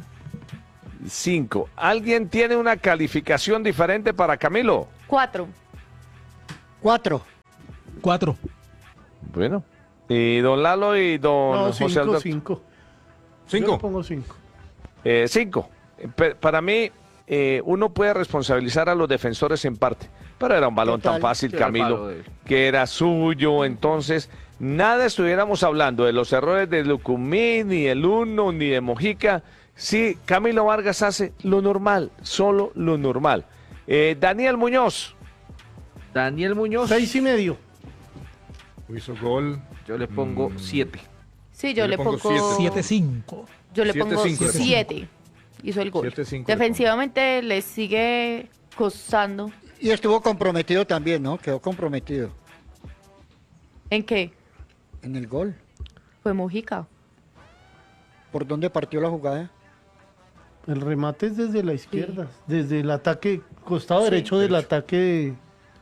Cinco. ¿Alguien tiene una calificación diferente para Camilo? Cuatro. Cuatro. Cuatro. Bueno. Y don Lalo y don No, José cinco, Alberto. cinco. ¿Cinco? Yo le pongo cinco. Eh, cinco. Pe- Para mí, eh, uno puede responsabilizar a los defensores en parte, pero era un balón Total. tan fácil, Sí, era el palo Camilo, de él. que era suyo. Entonces, nada estuviéramos hablando de los errores de Lucumí, ni del Uno, ni de Mojica. Sí, Camilo Vargas hace lo normal, solo lo normal. Eh, Daniel Muñoz. Daniel Muñoz, Seis y medio. Hizo gol. yo le pongo Mm. siete. Sí, yo, Yo le le pongo pongo. siete cinco. Yo le Siete, pongo cinco le pongo. siete. Hizo el gol. Siete, cinco le pongo. Defensivamente le sigue costando. Y estuvo comprometido también, ¿no? Quedó comprometido ¿En qué? en el gol. Fue Mojica. ¿Por dónde partió la jugada? El remate es desde la izquierda, desde el ataque, costado Sí. derecho del ataque de...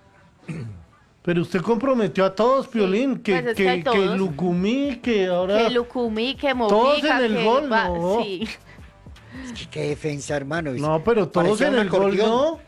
Pero usted comprometió a todos, Piolín, que, Pues es que que, hay que todos. Lucumí, que ahora... Que Lucumí, que Todos Mojica, en el que gol, Va- no. Sí. Es que qué defensa, hermano. No, pero todos Parecía en un el gol, acordeón. ¿no?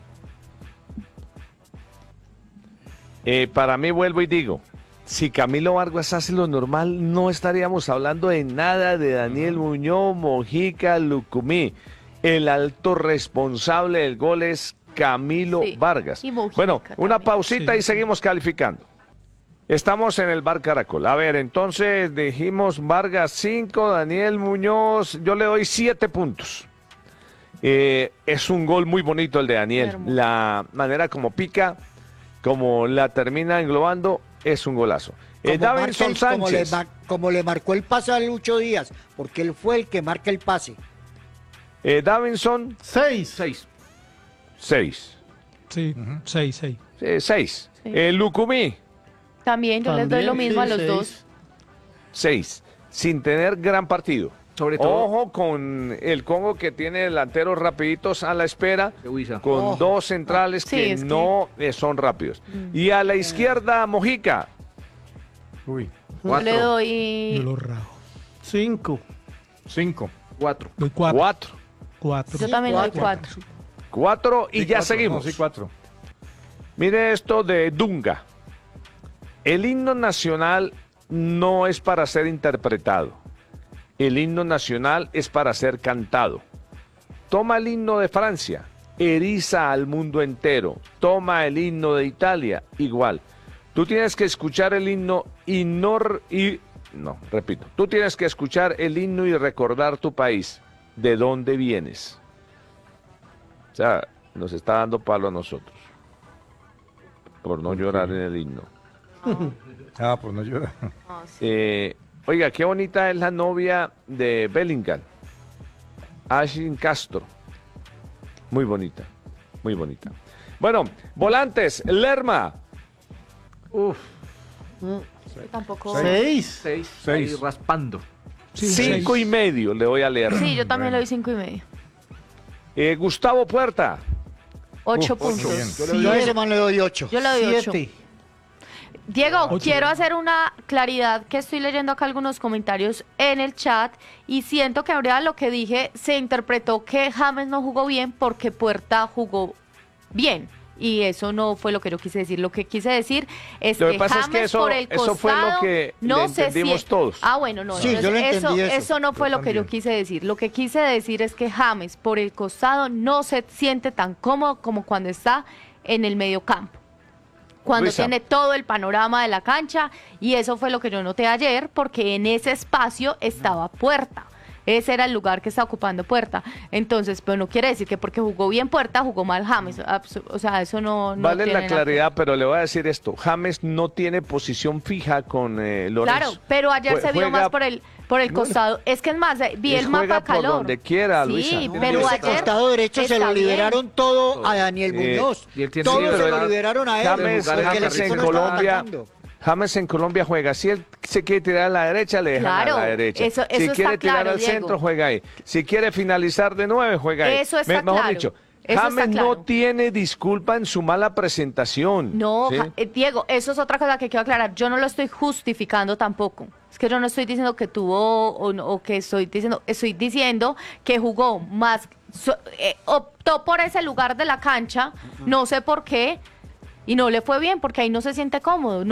Eh, para mí, vuelvo y digo, si Camilo Vargas hace lo normal, no estaríamos hablando de nada de Daniel Muñoz, Mojica, Lucumí. El alto responsable del gol es Camilo Sí, Vargas. y Mojica Bueno, una también. pausita Sí. y seguimos calificando. Estamos en el Bar Caracol. A ver, entonces dijimos Vargas cinco, Daniel Muñoz, yo le doy siete puntos. Eh, es un gol muy bonito el de Daniel. Hermoso. La manera como pica, como la termina englobando, es un golazo. Eh, Como, marca Davinson el- como, le, Sánchez. ma- como le marcó el pase a Lucho Díaz, porque él fue el que marca el pase. Eh, Davinson, Seis. Seis. seis. Sí, seis, seis. Eh, seis. Sí. Eh, Lucumí, También yo les doy También, lo mismo sí, a los seis. dos. seis. Sin tener gran partido. Sobre todo Ojo con el Congo que tiene delanteros rapiditos a la espera, de Huiza. con Ojo. dos centrales Sí, que es que- no eh, son rápidos. Y a la izquierda, Mojica. Uy, Yo le Cuatro. Yo doy lo rajo. Cinco. cinco. Cuatro. Doy cuatro. Cuatro. Cuatro. yo también le doy cuatro. cuatro. Cuatro y Sí, ya cuatro, seguimos. no, sí, cuatro. Mire esto de Dunga. El himno nacional no es para ser interpretado. El himno nacional es para ser cantado. Toma el himno de Francia, eriza al mundo entero. Toma el himno de Italia, igual. Tú tienes que escuchar el himno y no... r- Y, no, repito. Tú tienes que escuchar el himno y recordar tu país. ¿De dónde vienes? O sea, nos está dando palo a nosotros. Por no llorar en el himno. Ah, pues no llora. Ah, sí. Eh, oiga, qué bonita es la novia de Bellingham. Ashley Castro. Muy bonita, muy bonita. Bueno, volantes, Lerma. Uf. Yo tampoco. Seis. Seis. Seis. Ahí raspando. Sí, Cinco seis. y medio le voy a leer. Sí, yo también le doy cinco y medio. Eh, Gustavo Puerta. Ocho Uf, puntos. bien. Yo, yo a ese man le doy ocho. Yo le doy ocho. Siete. Diego, Ocho. quiero hacer una claridad que estoy leyendo acá algunos comentarios en el chat y siento que ahora lo que dije se interpretó que James no jugó bien porque Puerta jugó bien. Y eso no fue lo que yo quise decir. Lo que quise decir es Lo que que pasa es James que eso- por el eso costado fue lo que no le se entendimos siente- todos. Ah, bueno, no. Sí, entonces yo le eso, entendí eso. eso no fue Yo lo que yo también. quise decir. Lo que quise decir es que James por el costado no se siente tan cómodo como cuando está en el medio campo. Cuando Luisa. tiene todo el panorama de la cancha, y eso fue lo que yo noté ayer, porque en ese espacio estaba Puerta. Ese era el lugar que está ocupando Puerta. Entonces, pero no quiere decir que porque jugó bien Puerta, jugó mal James. Absu- O sea, eso no, no Vale tiene la nada que- claridad, pero le voy a decir esto. James no tiene posición fija con eh, Lorenzo. Claro, pero ayer Jue- se vio juega- más por el por el costado. Es que es más, eh, vi Él el juega mapa por calor. donde quiera, Luisa. Sí, No, pero ese ayer costado derecho se está lo bien. liberaron todo a Daniel Eh, Muñoz. y él tiene Todo que se lo liberar- liberaron a él. James, porque el James equipo en no estaba Colombia, atacando. James en Colombia juega. Si él se quiere tirar a la derecha, le dejan Claro, a la derecha. eso- si eso está quiere tirar claro, al Diego. centro, juega ahí. Si quiere finalizar de nueve, juega ahí. Eso está Me- mejor claro. dicho, Eso está James claro. no tiene disculpa en su mala presentación. No, ¿sí? Ja- eh, Diego, eso es otra cosa que quiero aclarar. Yo no lo estoy justificando tampoco. Es que yo no estoy diciendo que tuvo o, no- o que estoy diciendo, estoy diciendo que jugó más, so- eh, optó por ese lugar de la cancha, no sé por qué, y no le fue bien porque ahí no se siente cómodo.